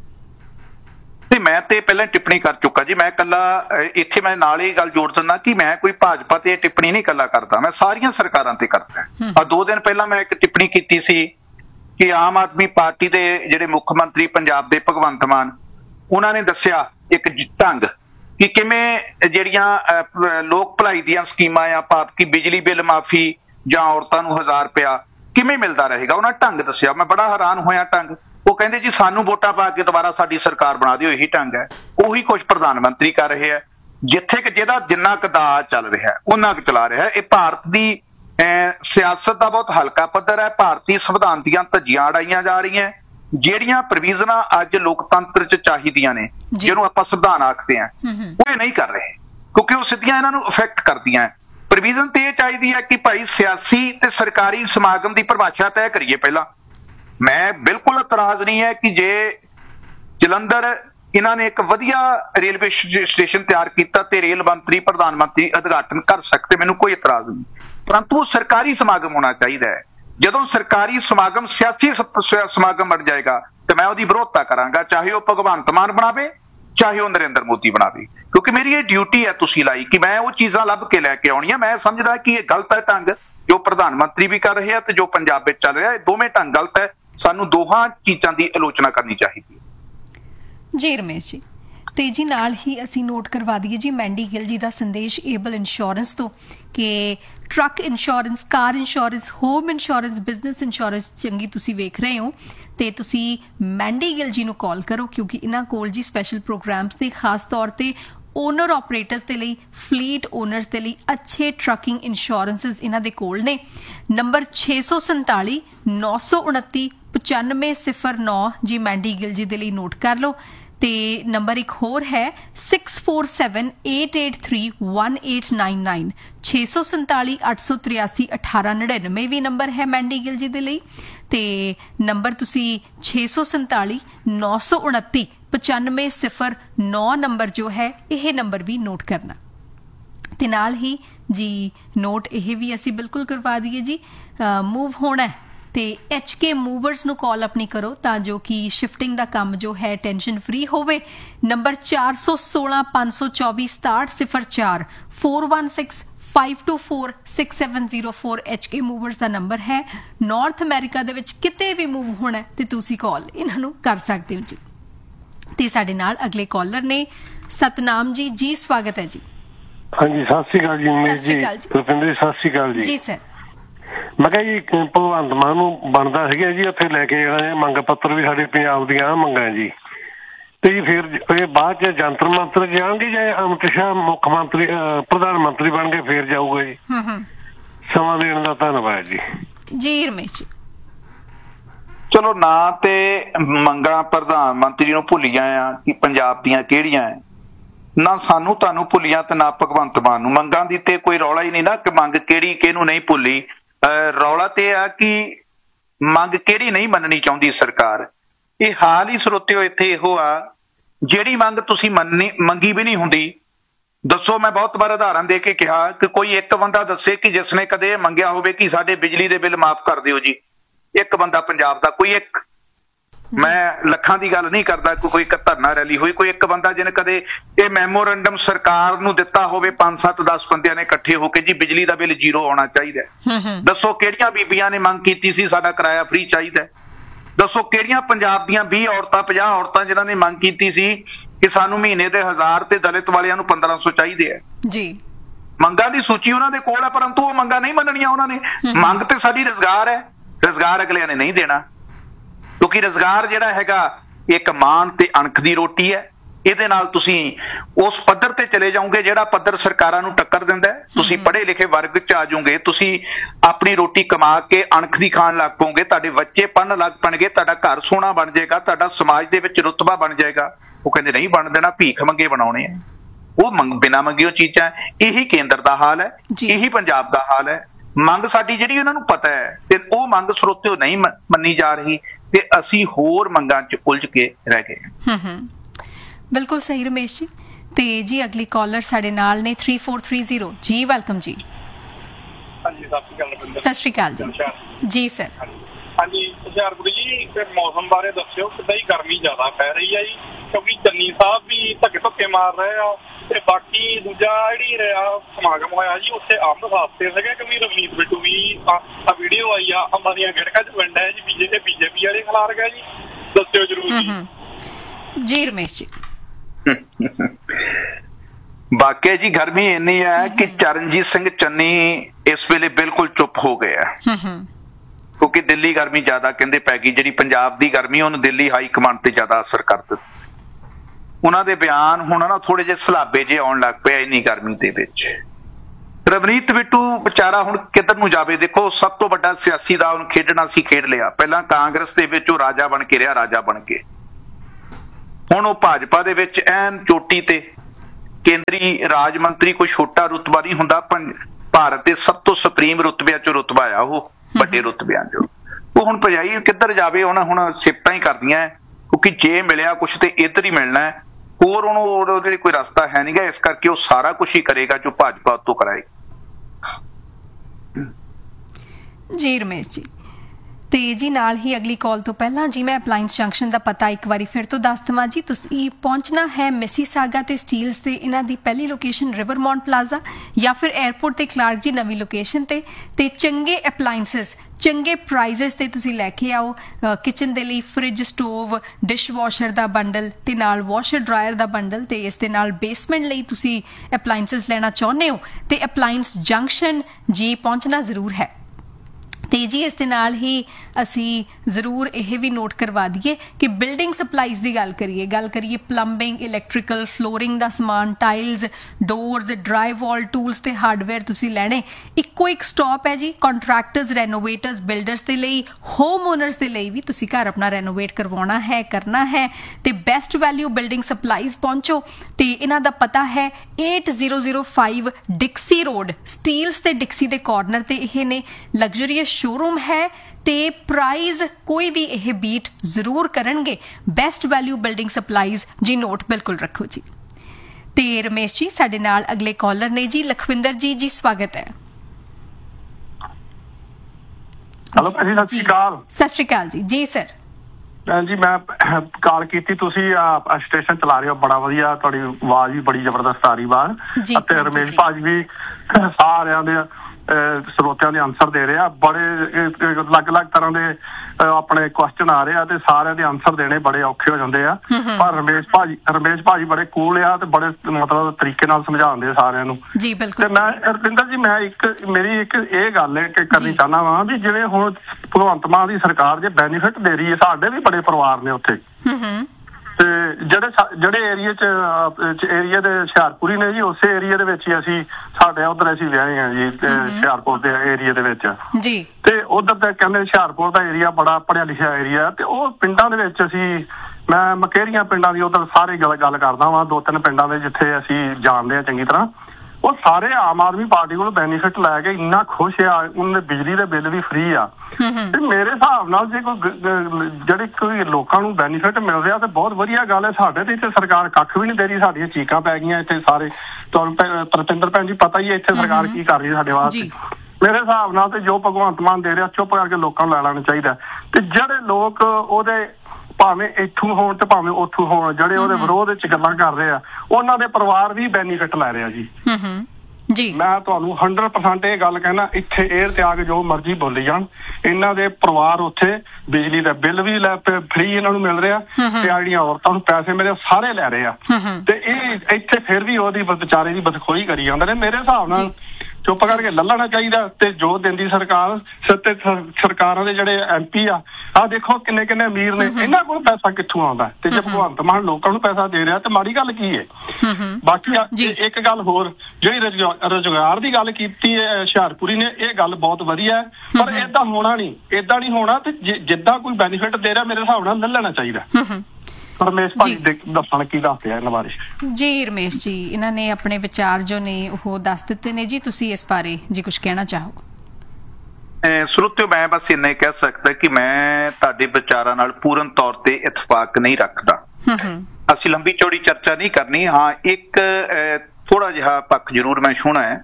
ਤੇ ਮੈਂ ਤੇ ਪਹਿਲਾਂ ਟਿੱਪਣੀ ਕਰ ਚੁੱਕਾ ਜੀ। ਮੈਂ ਇਕੱਲਾ ਇੱਥੇ ਮੈਂ ਨਾਲ ਇਹ ਗੱਲ ਜੋੜ ਦਿੰਦਾ ਕਿ ਮੈਂ ਕੋਈ ਭਾਜਪਾ ਤੇ ਟਿੱਪਣੀ ਨਹੀਂ ਇਕੱਲਾ ਕਰਦਾ, ਮੈਂ ਸਾਰੀਆਂ ਸਰਕਾਰਾਂ ਤੇ ਕਰਦਾ। ਆ ਦੋ ਦਿਨ ਪਹਿਲਾਂ ਮੈਂ ਇੱਕ ਟਿੱਪਣੀ ਕੀਤੀ ਸੀ ਕਿ ਆਮ ਆਦਮੀ ਪਾਰਟੀ ਦੇ ਜਿਹੜੇ ਮੁੱਖ ਮੰਤਰੀ ਪੰਜਾਬ ਦੇ ਭਗਵੰਤ ਮਾਨ, ਉਹਨਾਂ ਨੇ ਦੱਸਿਆ ਇੱਕ ਢੰਗ ਕਿ ਕਿਵੇਂ ਜਿਹੜੀਆਂ ਲੋਕ ਭਲਾਈ ਦੀਆਂ ਸਕੀਮਾਂ ਆ, ਭਾਵ ਕਿ ਬਿਜਲੀ ਬਿੱਲ ਮਾਫੀ ਜਾਂ ਔਰਤਾਂ ਨੂੰ ਹਜ਼ਾਰ ਰੁਪਇਆ ਕਿਵੇਂ ਮਿਲਦਾ ਰਹੇਗਾ, ਉਹਨਾਂ ਢੰਗ ਦੱਸਿਆ। ਮੈਂ ਬੜਾ ਹੈਰਾਨ ਹੋਇਆ ਢੰਗ। ਉਹ ਕਹਿੰਦੇ ਜੀ ਸਾਨੂੰ ਵੋਟਾਂ ਪਾ ਕੇ ਦੁਬਾਰਾ ਸਾਡੀ ਸਰਕਾਰ ਬਣਾ ਦਿਓ, ਇਹੀ ਢੰਗ ਹੈ। ਉਹੀ ਕੁਝ ਪ੍ਰਧਾਨ ਮੰਤਰੀ ਕਰ ਰਹੇ ਹੈ। ਜਿੱਥੇ ਕਿ ਜਿਹਦਾ ਜਿੰਨਾ ਕੁ ਦਾਅ ਚੱਲ ਰਿਹਾ ਉਹਨਾਂ ਕੁ ਚਲਾ ਰਿਹਾ। ਇਹ ਭਾਰਤ ਦੀ ਸਿਆਸਤ ਦਾ ਬਹੁਤ ਹਲਕਾ ਪੱਧਰ ਹੈ। ਭਾਰਤੀ ਸੰਵਿਧਾਨ ਦੀਆਂ ਧੱਜੀਆਂ ਉਡਾਈਆਂ ਜਾ ਰਹੀਆਂ। ਜਿਹੜੀਆਂ ਪ੍ਰੋਵੀਜ਼ਨਾਂ ਅੱਜ ਲੋਕਤੰਤਰ 'ਚ ਚਾਹੀਦੀਆਂ ਨੇ, ਜੀ। ਜਿਹਨੂੰ ਆਪਾਂ ਸੰਵਿਧਾਨ ਆਖਦੇ ਆ, ਹੂੰ ਹੂੰ ਉਹ ਇਹ ਨਹੀਂ ਕਰ ਰਹੇ ਕਿਉਂਕਿ ਉਹ ਸਿੱਧੀਆਂ ਇਹਨਾਂ ਨੂੰ ਅਫੈਕਟ ਕਰਦੀਆਂ। ਪ੍ਰੋਵੀਜ਼ਨ ਤੇ ਇਹ ਚਾਹੀਦੀ ਹੈ ਕਿ ਭਾਈ ਸਿਆਸੀ ਤੇ ਸਰਕਾਰੀ ਸਮਾਗਮ ਦੀ ਪਰਿਭਾਸ਼ਾ ਤੈਅ ਕਰੀਏ ਪਹਿਲਾਂ। ਮੈਂ ਬਿਲਕੁਲ ਇਤਰਾਜ਼ ਨਹੀਂ ਹੈ ਕਿ ਜੇ ਜਲੰਧਰ ਇਹਨਾਂ ਨੇ ਇੱਕ ਵਧੀਆ ਰੇਲਵੇ ਸਟੇਸ਼ਨ ਤਿਆਰ ਕੀਤਾ ਤੇ ਰੇਲ ਮੰਤਰੀ ਪ੍ਰਧਾਨ ਮੰਤਰੀ ਉਦਘਾਟਨ ਕਰ ਸਕਦੇ, ਮੈਨੂੰ ਕੋਈ ਇਤਰਾਜ਼ ਨਹੀਂ, ਪਰੰਤੂ ਉਹ ਸਰਕਾਰੀ ਸਮਾਗਮ ਹੋਣਾ ਚਾਹੀਦਾ ਹੈ। ਜਦੋਂ ਸਰਕਾਰੀ ਸਮਾਗਮ ਸਿਆਸੀ ਸ- ਸਮਾਗਮ ਬਣ ਜਾਏਗਾ ਤੇ ਮੈਂ ਉਹਦੀ ਵਿਰੋਧਤਾ ਕਰਾਂਗਾ, ਚਾਹੇ ਉਹ ਭਗਵੰਤ ਮਾਨ ਬਣਾਵੇ ਚਾਹੇ ਉਹ ਨਰਿੰਦਰ ਮੋਦੀ ਬਣਾਵੇ, ਕਿਉਂਕਿ ਮੇਰੀ ਇਹ ਡਿਊਟੀ ਹੈ ਤੁਸੀਂ ਲਾਈ ਕਿ ਮੈਂ ਉਹ ਚੀਜ਼ਾਂ ਲੱਭ ਕੇ ਲੈ ਕੇ ਆਉਣੀਆਂ। ਮੈਂ ਸਮਝਦਾ ਕਿ ਇਹ ਗਲਤ ਹੈ ਢੰਗ ਜੋ ਪ੍ਰਧਾਨ ਮੰਤਰੀ ਵੀ ਕਰ ਰਹੇ ਆ ਤੇ ਜੋ ਪੰਜਾਬ ਵਿੱਚ ਚੱਲ ਰਿਹਾ, ਇਹ ਦੋਵੇਂ ਢੰਗ ਗਲਤ ਹੈ। ਸਾਨੂੰ ਦੋਹਾਂ ਚੀਜ਼ਾਂ ਦੀ ਆਲੋਚਨਾ ਕਰਨੀ ਚਾਹੀਦੀ ਹੈ। ਜੀ ਰਮੇਸ਼ ਜੀ, ਤੇ ਜੀ ਨਾਲ ਹੀ ਅਸੀਂ ਨੋਟ ਕਰਵਾ ਦਈਏ ਜੀ ਮੈਂਡੀ ਗਿੱਲ ਜੀ ਦਾ ਸੰਦੇਸ਼ ਏਬਲ ਇੰਸ਼ੋਰੈਂਸ ਤੋਂ ਕਿ ਟਰੱਕ ਇੰਸ਼ੋਰੈਂਸ, ਕਾਰ insurance, home insurance, business insurance ਚੰਗੀ ਤੁਸੀਂ ਵੇਖ ਰਹੇ ਹੋ ਤੇ ਤੁਸੀਂ ਮੈਂਡੀ ਗਿੱਲ ਜੀ ਨੂੰ ਕਾਲ ਕਰੋ, ਕਿਉਂਕਿ ਇਹਨਾਂ ਕੋਲ ਜੀ ਸਪੈਸ਼ਲ ਪ੍ਰੋਗਰਾਮਸ ਦੇ ਖਾਸ ਤੌਰ ਤੇ ਓਨਰ ਆਪਰੇਟਰਸ ਦੇ ਲਈ, ਫਲੀਟ ਓਨਰਸ ਦੇ ਲਈ ਅੱਛੇ ਟਰੱਕਿੰਗ ਇੰਸ਼ੋਰੈਂਸਸ ਇਹਨਾਂ ਦੇ ਕੋਲ ਨੇ। ਨੰਬਰ ਛੇ ਸੌ ਸੰਤਾਲੀ ਨੌ ਸੌ ਉਨੱਤੀ ਪਚਾਨਵੇਂ ਸਿਫਰ ਨੌ ਜੀ ਮੈਂਡੀ ਗਿੱਲ ਜੀ ਦੇ ਲਈ ਨੋਟ ਕਰ ਲਓ। ਤੇ ਨੰਬਰ ਇੱਕ ਹੋਰ ਹੈ six four seven eight eight three one eight nine nine, ਛੇ ਸੌ ਸੰਤਾਲੀ ਅੱਠ ਸੌ ਤਰਿਆਸੀ ਅਠਾਰਾਂ ਨੜਿਨਵੇਂ ਵੀ ਨੰਬਰ ਹੈ ਮੈਂਡੀ ਗਿੱਲ ਜੀ ਦੇ ਲਈ। ਤੇ ਨੰਬਰ ਤੁਸੀਂ ਛੇ ਸੌ ਸੰਤਾਲੀ ਨੌ ਸੌ ਉਨੱਤੀ ਪਚਾਨਵੇਂ ਸਿਫਰ ਨੌ ਨੰਬਰ ਜੋ ਹੈ ਇਹ ਨੰਬਰ ਵੀ ਨੋਟ ਕਰਨਾ। ਤੇ ਨਾਲ ਹੀ ਜੀ ਨੋਟ ਇਹ ਵੀ ਅਸੀਂ ਬਿਲਕੁਲ ਕਰਵਾ ਦਈਏ ਜੀ, ਮੂਵ ਹੋਣਾ ਤੇ ਐਚ ਕੇ ਮੂਵਰਸ ਨੂੰ ਕਾਲ ਆਪਣੀ ਕਰੋ ਤਾਂ ਜੋ ਕਿ ਸ਼ਿਫਟਿੰਗ ਦਾ ਕੰਮ ਜੋ ਹੈ ਟੈਨਸ਼ਨ ਫ੍ਰੀ ਹੋਵੇ। ਨੰਬਰ ਚਾਰ ਸੌ ਸੋਲਾਂ ਪੰਜ ਸੌ ਚੌਵੀ ਸਤਾਹਠ ਸਿਫਰ ਚਾਰ four one six five two four six seven zero four H K movers ਦਾ ਨੰਬਰ ਹੈ। ਨਾਰਥ ਅਮਰੀਕਾ ਦੇ ਵਿੱਚ ਕਿਤੇ ਵੀ ਮੂਵ ਹੋਣਾ ਤੇ ਤੁਸੀਂ ਕਾਲ ਇਹਨਾਂ ਨੂੰ ਕਰ ਸਕਦੇ ਹੋ ਜੀ। ਤੇ ਸਾਡੇ ਨਾਲ ਅਗਲੇ ਕਾਲਰ ਨੇ ਸਤਨਾਮ ਜੀ। ਜੀ ਸਵਾਗਤ ਹੈ ਜੀ। ਹਾਂਜੀ ਸਤਿ ਸ਼੍ਰੀ ਅਕਾਲ ਜੀ ਉਮੇਸ਼ ਜੀ, ਰੁਪਿੰਦਰ ਜੀ ਸਤਿ ਸ਼੍ਰੀ ਅਕਾਲ ਜੀ। ਜੀ ਸਰ। ਮੈਂ ਕਿਹਾ ਜੀ ਭਗਵੰਤ ਮਾਨ ਨੂੰ ਬਣਦਾ ਹੈਗਾ ਜੀ ਉੱਥੇ ਲੈ ਕੇ ਜਾਣਾ ਮੰਗ ਪੱਤਰ ਵੀ ਸਾਡੇ ਪੰਜਾਬ ਦੀਆਂ ਮੰਗਾਂ ਜੀ, ਤੇ ਜੀ ਫਿਰ ਇਹ ਬਾਅਦ ਚ ਜੰਤਰ ਮੰਤਰ ਜਾਣਗੇ ਜਾਂ ਅਮਿਤ ਸ਼ਾਹ ਮੁੱਖ ਮੰਤਰੀ ਪ੍ਰਧਾਨ ਮੰਤਰੀ ਬਣ ਕੇ ਫੇਰ ਜਾਊਗਾ ਜੀ। ਸਮਾਂ ਦੇਣ ਦਾ ਧੰਨਵਾਦ ਜੀ। ਜੀ ਰਮੇਸ਼ ਜੀ। ਚਲੋ ਨਾ ਤੇ ਮੰਗਾਂ ਪ੍ਰਧਾਨ ਮੰਤਰੀ ਨੂੰ ਭੁੱਲੀਆਂ ਆ ਕਿ ਪੰਜਾਬ ਦੀਆਂ ਕਿਹੜੀਆਂ ਹੈ, ਨਾ ਸਾਨੂੰ ਤੁਹਾਨੂੰ ਭੁੱਲੀਆਂ ਤੇ ਨਾ ਭਗਵੰਤ ਮਾਨ ਨੂੰ। ਮੰਗਾਂ ਦੀ ਤੇ ਕੋਈ ਰੌਲਾ ਹੀ ਨਹੀਂ ਨਾ ਕਿ ਮੰਗ ਕਿਹੜੀ ਕਿਹਨੂੰ ਨਹੀਂ ਭੁੱਲੀ। ਰੌਲਾ ਤੇ ਆ ਕਿ ਮੰਗ ਕਿਹੜੀ ਨਹੀਂ ਮੰਨਣੀ ਚਾਹੁੰਦੀ ਸਰਕਾਰ। ਇਹ ਹਾਲ ਹੀ ਸਰੋਤਿਓ ਇੱਥੇ ਇਹੋ ਆ ਜਿਹੜੀ ਮੰਗ ਤੁਸੀਂ ਮੰਨੀ ਮੰਗੀ ਵੀ ਨਹੀਂ ਹੁੰਦੀ। ਦੱਸੋ, ਮੈਂ ਬਹੁਤ ਵਾਰ ਉਦਾਹਰਨ ਦੇ ਕੇ ਕਿਹਾ ਕਿ ਕੋਈ ਇੱਕ ਬੰਦਾ ਦੱਸੇ ਕਿ ਜਿਸਨੇ ਕਦੇ ਇਹ ਮੰਗਿਆ ਹੋਵੇ ਕਿ ਸਾਡੇ ਬਿਜਲੀ ਦੇ ਬਿੱਲ ਮਾਫ਼ ਕਰ ਦਿਓ ਜੀ। ਇੱਕ ਬੰਦਾ ਪੰਜਾਬ ਦਾ, ਕੋਈ ਇੱਕ, ਮੈਂ ਲੱਖਾਂ ਦੀ ਗੱਲ ਨਹੀਂ ਕਰਦਾ, ਕੋਈ ਇੱਕ ਧਰਨਾ ਰੈਲੀ ਹੋਈ, ਕੋਈ ਇੱਕ ਬੰਦਾ ਜਿਹਨੇ ਕਦੇ ਇਹ ਮੈਮੋਰੰਡਮ ਸਰਕਾਰ ਨੂੰ ਦਿੱਤਾ ਹੋਵੇ ਪੰਜ ਸੱਤ ਦਸ ਬੰਦਿਆਂ ਨੇ ਇਕੱਠੇ ਹੋ ਕੇ ਜੀ ਬਿਜਲੀ ਦਾ ਬਿੱਲ ਜ਼ੀਰੋ ਆਉਣਾ ਚਾਹੀਦਾ। ਦੱਸੋ ਕਿਹੜੀਆਂ ਬੀਬੀਆਂ ਨੇ ਮੰਗ ਕੀਤੀ ਸੀ ਸਾਡਾ ਕਿਰਾਇਆ ਫ੍ਰੀ ਚਾਹੀਦਾ। ਦੱਸੋ ਕਿਹੜੀਆਂ ਪੰਜਾਬ ਦੀਆਂ ਵੀਹ ਔਰਤਾਂ ਪੰਜਾਹ ਔਰਤਾਂ ਜਿਨ੍ਹਾਂ ਨੇ ਮੰਗ ਕੀਤੀ ਸੀ ਕਿ ਸਾਨੂੰ ਮਹੀਨੇ ਦੇ ਹਜ਼ਾਰ ਤੇ ਦਲਿਤ ਵਾਲਿਆਂ ਨੂੰ ਪੰਦਰਾਂ ਸੌ ਚਾਹੀਦੇ ਆ ਜੀ। ਮੰਗਾਂ ਦੀ ਸੂਚੀ ਉਹਨਾਂ ਦੇ ਕੋਲ ਹੈ, ਪਰੰਤੂ ਉਹ ਮੰਗਾਂ ਨਹੀਂ ਮੰਨਣੀਆਂ ਉਹਨਾਂ ਨੇ। ਮੰਗ ਤੇ ਸਾਡੀ ਰੁਜ਼ਗਾਰ ਹੈ, ਰੁਜ਼ਗਾਰ ਅਗਲਿਆਂ ਨੇ ਨਹੀਂ ਦੇਣਾ, ਕਿਉਂਕਿ ਰੁਜ਼ਗਾਰ ਜਿਹੜਾ ਹੈਗਾ ਇੱਕ ਮਾਣ ਤੇ ਅਣਖ ਦੀ ਰੋਟੀ ਹੈ। ਇਹਦੇ ਨਾਲ ਤੁਸੀਂ ਉਸ ਪੱਧਰ ਤੇ ਚਲੇ ਜਾਓਗੇ ਜਿਹੜਾ ਪੱਧਰ ਸਰਕਾਰਾਂ ਨੂੰ ਟੱਕਰ ਦਿੰਦਾ ਹੈ। ਤੁਸੀਂ ਪੜ੍ਹੇ ਲਿਖੇ ਵਰਗ ਚ ਆ ਜਾਓਗੇ, ਤੁਸੀਂ ਆਪਣੀ ਰੋਟੀ ਕਮਾ ਕੇ ਅਣਖ ਦੀ ਖਾਣ ਲੱਗ ਪਓਗੇ, ਤੁਹਾਡੇ ਬੱਚੇ ਪੜ੍ਹਨ ਲੱਗ ਪਣਗੇ, ਤੁਹਾਡਾ ਘਰ ਸੋਹਣਾ ਬਣ ਜਾਏਗਾ, ਤੁਹਾਡਾ ਸਮਾਜ ਦੇ ਵਿੱਚ ਰੁਤਬਾ ਬਣ ਜਾਏਗਾ। ਉਹ ਕਹਿੰਦੇ ਨਹੀਂ ਬਣ ਦੇਣਾ, ਭੀਖ ਮੰਗੇ ਬਣਾਉਣੇ ਆ। ਉਹ ਮੰਗ ਬਿਨਾਂ ਮੰਗਿਓ ਚੀਜ਼ਾਂ। ਇਹੀ ਕੇਂਦਰ ਦਾ ਹਾਲ ਹੈ, ਇਹੀ ਪੰਜਾਬ ਦਾ ਹਾਲ ਹੈ। ਮੰਗ ਸਾਡੀ ਜਿਹੜੀ ਉਹਨਾਂ ਨੂੰ ਪਤਾ ਹੈ ਤੇ ਉਹ ਮੰਗ ਸਰੋਤਿਓ ਨਹੀਂ ਮੰਨੀ ਜਾ ਰਹੀ ਤੇ ਅਸੀਂ ਹੋਰ ਮੰਗਾਂ ਚ ਉਲਝ ਕੇ ਰਹਿ ਗਏ। ਹੂੰ ਹੂੰ ਬਿਲਕੁਲ ਸਹੀ ਰਮੇਸ਼ ਜੀ। ਤੇ ਜੀ ਅਗਲੀ ਕਾਲਰ ਸਾਡੇ ਨਾਲ ਨੇ ਥ੍ਰੀ ਫੋਰ ਥ੍ਰੀ ਜ਼ੀਰੋ। ਜੀ ਵੈਲਕਮ ਜੀ। ਹਾਂਜੀ ਸਤਿ ਸ਼੍ਰੀ ਅਕਾਲ। ਸਤਿ ਸ਼੍ਰੀ ਅਕਾਲ ਜੀ। ਜੀ ਸਰ। ਹਾਂਜੀ ਹੁਸ਼ਿਆਰਪੁਰ ਜੀ, ਤੇ ਮੌਸਮ ਬਾਰੇ ਦੱਸਿਓ ਕਿੱਦਾਂ ਹੀ ਗਰਮੀ ਜ਼ਿਆਦਾ ਪੈ ਰਹੀ ਹੈ ਜੀ, ਕਿਉਂਕਿ ਚੰਨੀ ਸਾਹਿਬ ਵੀ ਧੱਕੇ ਧੱਕੇ ਮਾਰ ਰਹੇ ਆ ਤੇ ਬਾਕੀ ਦੂਜਾ ਜਿਹੜੀ ਰਿਹਾ ਸਮਾਗਮ ਹੋਇਆ ਜੀ ਉੱਥੇ ਅੰਬ ਸਸਤੇ ਸੀਗੇ, ਕਿਉਂਕਿ ਰਵਨੀਤ ਬਿੱਟੂ ਵੀ ਆ ਵੀਡੀਓ ਆਈ ਆ ਅੰਬਾਂ ਦੀਆਂ ਗਿੜਕਾਂ ਚ ਪਿੰਡ ਹੈ ਜੀ, ਬੀਜੇ ਤੇ ਬੀਜੇਪੀ ਵਾਲੇ ਖਿਲਾਰ ਗਏ ਜੀ, ਦੱਸਿਓ ਜਰੂਰ ਜੀ। ਜੀ ਰਮੇਸ਼ ਜੀ। ਵਾਕਿਆ ਜੀ ਗਰਮੀ ਇੰਨੀ ਹੈ ਕਿ ਚਰਨਜੀਤ ਸਿੰਘ ਚੰਨੀ ਇਸ ਵੇਲੇ ਬਿਲਕੁਲ ਚੁੱਪ ਹੋ ਗਏ ਆ, ਕਿਉਂਕਿ ਦਿੱਲੀ ਗਰਮੀ ਜ਼ਿਆਦਾ ਕਹਿੰਦੇ ਪੈ ਗਈ। ਜਿਹੜੀ ਪੰਜਾਬ ਦੀ ਗਰਮੀ ਉਹਨੂੰ ਦਿੱਲੀ ਹਾਈ ਕਮਾਂਡ ਤੇ ਜ਼ਿਆਦਾ ਅਸਰ ਕਰ ਦਿੱਤਾ। ਉਹਨਾਂ ਦੇ ਬਿਆਨ ਹੁਣ ਨਾ ਥੋੜੇ ਜਿਹੇ ਸਲਾਬੇ ਜਿਹੇ ਆਉਣ ਲੱਗ ਪਏ ਇੰਨੀ ਗਰਮੀ ਦੇ ਵਿੱਚ। ਰਵਨੀਤ ਬਿੱਟੂ ਵਿਚਾਰਾ ਹੁਣ ਕਿੱਧਰ ਨੂੰ ਜਾਵੇ? ਦੇਖੋ, ਸਭ ਤੋਂ ਵੱਡਾ ਸਿਆਸੀ ਦਾ ਉਹਨੂੰ ਖੇਡਣਾ ਸੀ, ਖੇਡ ਲਿਆ। ਪਹਿਲਾਂ ਕਾਂਗਰਸ ਦੇ ਵਿੱਚ ਉਹ ਰਾਜਾ ਬਣ ਕੇ ਰਿਹਾ, ਰਾਜਾ ਬਣ ਕੇ। ਹੁਣ ਉਹ ਭਾਜਪਾ ਦੇ ਵਿੱਚ ਐਨ ਚੋਟੀ ਤੇ, ਕੇਂਦਰੀ ਰਾਜ ਮੰਤਰੀ ਕੋਈ ਛੋਟਾ ਰੁਤਬਾ ਨਹੀਂ ਹੁੰਦਾ। ਭਾਰਤ ਦੇ ਸਭ ਤੋਂ ਸੁਪਰੀਮ ਰੁਤਬਿਆਂ ਚੋਂ ਰੁਤਬਾ ਆ ਉਹ, ਵੱਡੇ ਰੁਤਬਿਆਂ ਚੋਂ। ਉਹ ਹੁਣ ਭਜਾਈ ਕਿੱਧਰ ਜਾਵੇ? ਹੁਣ ਹੁਣ ਸਿਫਤਾਂ ਹੀ ਕਰਦੀਆਂ, ਕਿਉਂਕਿ ਜੇ ਮਿਲਿਆ ਕੁਛ ਤੇ ਇੱਧਰ ਹੀ ਮਿਲਣਾ ਹੈ। ਹੋਰ ਉਹਨੂੰ ਉਹਦੇ ਲਈ ਕੋਈ ਰਸਤਾ ਹੈ ਨਹੀਂਗਾ। ਇਸ ਕਰਕੇ ਉਹ ਸਾਰਾ ਕੁਛ ਹੀ ਕਰੇਗਾ ਜੋ ਭਾਜਪਾ ਉੱਤੋਂ ਕਰਾਏ। ਜੀ ਰਮੇਸ਼ ਜੀ, ਤੇ ਜੀ ਨਾਲ ਹੀ ਅਗਲੀ ਕਾਲ ਤੋਂ ਪਹਿਲਾਂ ਜੀ ਮੈਂ ਅਪਲਾਈਂਸ ਜੰਕਸ਼ਨ ਦਾ ਪਤਾ ਇੱਕ ਵਾਰੀ ਫਿਰ ਤੋਂ ਦੱਸ ਦੇਵਾਂ ਜੀ। ਤੁਸੀਂ ਪਹੁੰਚਣਾ ਹੈ ਮਿਸੀਸਾਗਾ ਤੇ ਸਟੀਲਸ ਤੇ, ਇਹਨਾਂ ਦੀ ਪਹਿਲੀ ਲੋਕੇਸ਼ਨ ਰਿਵਰਮੌਂਟ ਪਲਾਜ਼ਾ ਜਾਂ ਫਿਰ 에ਅਰਪੋਰਟ ਤੇ ਕਲਾਰਕ ਜੀ ਨਵੀਂ ਲੋਕੇਸ਼ਨ ਤੇ। ਤੇ ਚੰਗੇ ਅਪਲਾਈਂਸਸ ਚੰਗੇ ਪ੍ਰਾਈਜ਼ਸ ਤੇ ਤੁਸੀਂ ਲੈ ਕੇ ਆਓ। ਕਿਚਨ ਦੇ ਲਈ ਫ੍ਰਿਜ, ਸਟੋਵ, ਡਿਸ਼ ਵਾਸ਼ਰ ਦਾ ਬੰਡਲ ਤੇ ਨਾਲ ਵਾਸ਼ਰ ਡਰਾਇਰ ਦਾ ਬੰਡਲ, ਤੇ ਇਸ ਦੇ ਨਾਲ ਬੇਸਮੈਂਟ ਲਈ ਤੁਸੀਂ ਅਪਲਾਈਂਸਸ ਲੈਣਾ ਚਾਹੁੰਦੇ ਹੋ ਤੇ ਅਪਲਾਈਂਸ ਜੰਕਸ਼ਨ ਜੀ ਪਹੁੰਚਣਾ ਜ਼ਰੂਰ ਹੈ। ਤੇ ਜੀ ਇਸ ਦੇ ਨਾਲ ਹੀ ਅਸੀਂ ਜ਼ਰੂਰ ਇਹ ਵੀ ਨੋਟ ਕਰਵਾ ਦਈਏ ਕਿ ਬਿਲਡਿੰਗ ਸਪਲਾਈਜ਼ ਦੀ ਗੱਲ ਕਰੀਏ ਗੱਲ ਕਰੀਏ ਪਲੰਬਿੰਗ, ਇਲੈਕਟ੍ਰੀਕਲ, ਫਲੋਰਿੰਗ ਦਾ ਸਮਾਨ, ਟਾਈਲਸ, ਡੋਰਸ, ਡਰਾਈ ਵਾਲ ਟੂਲਸ ਤੇ ਹਾਰਡਵੇਅਰ ਤੁਸੀਂ ਲੈਣੇ, ਇੱਕੋ ਇੱਕ ਸਟਾਪ ਹੈ ਜੀ। ਕੰਟਰੈਕਟਰਸ, ਰੈਨੋਵੇਟਰਸ, ਬਿਲਡਰਸ ਦੇ ਲਈ, ਹੋਮ ਓਨਰਸ ਦੇ ਲਈ ਵੀ ਤੁਸੀਂ ਘਰ ਆਪਣਾ ਰੈਨੋਵੇਟ ਕਰਵਾਉਣਾ ਹੈ, ਕਰਨਾ ਹੈ ਤੇ ਬੈਸਟ ਵੈਲਿਊ ਬਿਲਡਿੰਗ ਸਪਲਾਈਜ਼ ਪਹੁੰਚੋ। ਤੇ ਇਹਨਾਂ ਦਾ ਪਤਾ ਹੈ ਅੱਠ ਜ਼ੀਰੋ ਜ਼ੀਰੋ ਪੰਜ ਡਿਕਸੀ ਰੋਡ, ਸਟੀਲਸ ਤੇ ਡਿਕਸੀ ਦੇ ਕਾਰਨਰ ਤੇ ਇਹ ਨੇ। ਲਗਜ਼ਰੀਅਸ ਸ਼ੋਰੂਮ ਹੈ ਤੇ ਪ੍ਰਾਈਜ਼ ਕੋਈ ਵੀ ਇਹ ਬੀਟ ਜ਼ਰੂਰ ਕਰਨਗੇ। ਬੈਸਟ ਵੈਲਿਊ ਬਿਲਡਿੰਗ ਸਪਲਾਈਜ਼ ਜੀ, ਨੋਟ ਬਿਲਕੁਲ ਰੱਖੋ ਜੀ। ਤੇ ਰਮੇਸ਼ ਜੀ ਸਾਡੇ ਨਾਲ ਅਗਲੇ ਕਾਲਰ ਨੇ ਜੀ, ਲਖਵਿੰਦਰ ਜੀ। ਜੀ ਸਵਾਗਤ ਹੈ। ਹੈਲੋ ਭਾਜੀ, ਸਤਿ ਸ਼੍ਰੀ ਅਕਾਲ। ਸਤਿ ਸ਼੍ਰੀ ਅਕਾਲ ਜੀ। ਜੀ ਸਰ ਜੀ ਮੈਂ ਕਾਲ ਕੀਤੀ, ਤੁਸੀਂ ਸਟੇਸ਼ਨ ਚਲਾ ਰਹੇ ਹੋ, ਬੜਾ ਵਧੀਆ, ਤੁਹਾਡੀ ਆਵਾਜ਼ ਵੀ ਬੜੀ ਜ਼ਬਰਦਸਤ ਆ ਰਹੀ ਬਾਹਰ। ਅਤੇ ਰਮੇਸ਼ ਭਾਜੀ ਵੀ ਸਾਰਿਆਂ ਦੇ ਸਰੋਤਿਆਂ ਦੇ ਆਨਸਰ ਦੇ ਰਹੇ ਆ। ਬੜੇ ਅਲੱਗ-ਅਲੱਗ ਤਰ੍ਹਾਂ ਦੇ ਆਪਣੇ ਕੁਐਸਚਨ ਆ ਰਹੇ ਆ ਤੇ ਸਾਰਿਆਂ ਦੇ ਆਨਸਰ ਦੇਣੇ ਬੜੇ ਔਖੇ ਹੋ ਜਾਂਦੇ ਆ। ਪਰ ਰਮੇਸ਼ ਭਾਜੀ ਰਮੇਸ਼ ਭਾਜੀ ਬੜੇ ਕੂਲ ਆ ਤੇ ਬੜੇ ਮਤਲਬ ਤਰੀਕੇ ਨਾਲ ਸਮਝਾਉਂਦੇ ਸਾਰਿਆਂ ਨੂੰ ਜੀ। ਬਿਲਕੁਲ। ਤੇ ਮੈਂ ਰਵਿੰਦਰ ਜੀ, ਮੈਂ ਇੱਕ ਮੇਰੀ ਇੱਕ ਇਹ ਗੱਲ ਹੈ ਕਿ ਕਰਨੀ ਚਾਹੁੰਦਾ ਵਾਂ ਵੀ ਜਿਵੇਂ ਹੁਣ ਭਗਵੰਤ ਮਾਨ ਦੀ ਸਰਕਾਰ ਜੇ ਬੈਨੀਫਿਟ ਦੇ ਰਹੀ ਹੈ, ਸਾਡੇ ਵੀ ਬੜੇ ਪਰਿਵਾਰ ਨੇ ਉੱਥੇ, ਤੇ ਜਿਹੜੇ ਜਿਹੜੇ ਏਰੀਏ ਚ ਏਰੀਏ ਦੇ ਹੁਸ਼ਿਆਰਪੁਰੀ ਨੇ ਜੀ, ਉਸੇ ਏਰੀਏ ਦੇ ਵਿੱਚ ਹੀ ਅਸੀਂ ਸਾਡੇ ਉਧਰ ਅਸੀਂ ਵਿਆਹੇ ਆ ਜੀ, ਤੇ ਹੁਸ਼ਿਆਰਪੁਰ ਦੇ ਏਰੀਏ ਦੇ ਵਿੱਚ ਜੀ। ਤੇ ਉਧਰ ਤੇ ਕਹਿੰਦੇ ਹੁਸ਼ਿਆਰਪੁਰ ਦਾ ਏਰੀਆ ਬੜਾ ਪੜ੍ਹਿਆ ਲਿਖਿਆ ਏਰੀਆ, ਤੇ ਉਹ ਪਿੰਡਾਂ ਦੇ ਵਿੱਚ ਅਸੀਂ ਮੈਂ ਮਕੇਰੀਆਂ ਪਿੰਡਾਂ ਦੀ ਉਧਰ ਸਾਰੇ ਗੱਲ ਗੱਲ ਕਰਦਾ ਵਾਂ, ਦੋ ਤਿੰਨ ਪਿੰਡਾਂ ਦੇ ਜਿੱਥੇ ਅਸੀਂ ਜਾਣਦੇ ਆ ਚੰਗੀ ਤਰ੍ਹਾਂ। ਉਹ ਸਾਰੇ ਆਮ ਆਦਮੀ ਪਾਰਟੀ ਕੋਲ ਬੈਨੀਫਿਟ ਲੈ ਕੇ ਇੰਨਾ ਖੁਸ਼ ਆ, ਉਹਨਾਂ ਦੇ ਬਿਜਲੀ ਦੇ ਬਿੱਲ ਵੀ ਫ੍ਰੀ ਆ। ਤੇ ਮੇਰੇ ਹਿਸਾਬ ਨਾਲ ਜੇ ਕੋਈ ਜਿਹੜੇ ਕੋਈ ਲੋਕਾਂ ਨੂੰ ਬੈਨੀਫਿਟ ਮਿਲ ਰਿਹਾ ਤੇ ਬਹੁਤ ਵਧੀਆ ਗੱਲ ਹੈ। ਸਾਡੇ ਤੇ ਇੱਥੇ ਸਰਕਾਰ ਕੱਖ ਵੀ ਨਹੀਂ ਦੇ ਰਹੀ, ਸਾਡੀਆਂ ਚੀਕਾਂ ਪੈ ਗਈਆਂ ਇੱਥੇ ਸਾਰੇ। ਤੁਹਾਨੂੰ ਪ੍ਰਤਿੰਦਰ ਭੈਣ ਜੀ ਪਤਾ ਹੀ ਹੈ ਇੱਥੇ ਸਰਕਾਰ ਕੀ ਕਰ ਰਹੀ ਹੈ ਸਾਡੇ ਵਾਸਤੇ। ਮੇਰੇ ਹਿਸਾਬ ਨਾਲ ਤੇ ਜੋ ਭਗਵੰਤ ਮਾਨ ਦੇ ਰਿਹਾ ਚੁੱਪ ਕਰਕੇ ਲੋਕਾਂ ਨੂੰ ਲੈ ਲੈਣਾ ਚਾਹੀਦਾ। ਤੇ ਜਿਹੜੇ ਲੋਕ ਉਹਦੇ ਭਾਵੇਂ ਇੱਥੋਂ ਹੋਣ ਤੇ ਭਾਵੇਂ ਉੱਥੋਂ ਹੋਣ, ਜਿਹੜੇ ਉਹਦੇ ਵਿਰੋਧ ਵਿੱਚ ਗੱਲਾਂ ਕਰ ਰਹੇ ਆ, ਉਹਨਾਂ ਦੇ ਪਰਿਵਾਰ ਵੀ ਬੈਨੀਫਿਟ ਲੈ ਰਿਹਾ ਜੀ। ਜੀ ਮੈਂ ਤੁਹਾਨੂੰ ਹੰਡਰਡ ਪਰਸੈਂਟ ਇਹ ਗੱਲ ਕਹਿਣਾ, ਇੱਥੇ ਏਅਰ ਤੇ ਆ ਕੇ ਜੋ ਮਰਜ਼ੀ ਬੋਲੀ ਜਾਣ, ਇਹਨਾਂ ਦੇ ਪਰਿਵਾਰ ਉੱਥੇ ਬਿਜਲੀ ਦਾ ਬਿੱਲ ਵੀ ਲੈ ਫ੍ਰੀ ਇਹਨਾਂ ਨੂੰ ਮਿਲ ਰਿਹਾ, ਤੇ ਜਿਹੜੀਆਂ ਔਰਤਾਂ ਨੂੰ ਪੈਸੇ ਮਿਲੇ ਸਾਰੇ ਲੈ ਰਹੇ ਆ। ਤੇ ਇਹ ਇੱਥੇ ਫਿਰ ਵੀ ਉਹਦੀ ਵਿਚਾਰੇ ਦੀ ਬਦਖੋਈ ਕਰੀ ਜਾਂਦੇ ਨੇ। ਮੇਰੇ ਹਿਸਾਬ ਨਾਲ ਚੁੱਪ ਕਰਕੇ ਲੱਲਣਾ ਚਾਹੀਦਾ। ਤੇ ਜੋ ਦਿੰਦੀ ਸਰਕਾਰ ਤੇ ਸਰਕਾਰਾਂ ਦੇ ਜਿਹੜੇ ਐਮ ਪੀ ਆ, ਆਹ ਦੇਖੋ ਕਿੰਨੇ ਕਿੰਨੇ ਅਮੀਰ ਨੇ, ਇਹਨਾਂ ਕੋਲ ਪੈਸਾ ਕਿੱਥੋਂ ਆਉਂਦਾ? ਤੇ ਜੇ ਭਗਵੰਤ ਮਾਨ ਲੋਕਾਂ ਨੂੰ ਪੈਸਾ ਦੇ ਰਿਹਾ ਤੇ ਮਾੜੀ ਗੱਲ ਕੀ ਹੈ? ਬਾਕੀ ਇੱਕ ਗੱਲ ਹੋਰ, ਜਿਹੜੀ ਰੁਜ਼ਗਾਰ ਦੀ ਗੱਲ ਕੀਤੀ ਹੈ ਹੁਸ਼ਿਆਰਪੁਰੀ ਨੇ, ਇਹ ਗੱਲ ਬਹੁਤ ਵਧੀਆ ਹੈ, ਪਰ ਏਦਾਂ ਹੋਣਾ ਨਹੀਂ, ਏਦਾਂ ਨਹੀਂ ਹੋਣਾ। ਤੇ ਜਿੱਦਾਂ ਕੋਈ ਬੈਨੀਫਿਟ ਦੇ ਰਿਹਾ ਮੇਰੇ ਹਿਸਾਬ ਨਾਲ ਲੈ ਲੈਣਾ ਚਾਹੀਦਾ। ਰਮੇਸ਼ ਭਾਜੀ ਦੱਸਣ ਕੀ ਦੱਸਦੇ ਇਹਨਾਂ ਬਾਰੇ। ਜੀ ਰਮੇਸ਼ ਜੀ, ਇਹਨਾਂ ਨੇ ਆਪਣੇ ਵਿਚਾਰ ਜੋ ਨੇ ਉਹ ਦੱਸ ਦਿੱਤੇ ਨੇ ਜੀ, ਤੁਸੀਂ ਇਸ ਬਾਰੇ ਜੀ ਕੁਝ ਕਹਿਣਾ ਚਾਹੋ? ਸਰੋਤਿਓ, ਮੈਂ ਬਸ ਇੰਨਾ ਹੀ ਕਹਿ ਸਕਦਾ ਕਿ ਮੈਂ ਤੁਹਾਡੇ ਵਿਚਾਰਾਂ ਨਾਲ ਪੂਰਨ ਤੌਰ ਤੇ ਇਤਫਾਕ ਨਹੀਂ ਰੱਖਦਾ। ਅਸੀਂ ਲੰਬੀ ਚੌੜੀ ਚਰਚਾ ਨਹੀਂ ਕਰਨੀ। ਹਾਂ, ਇੱਕ ਥੋੜਾ ਜਿਹਾ ਪੱਖ ਜ਼ਰੂਰ ਮੈਂ ਛੂਹਣਾ ਹੈ।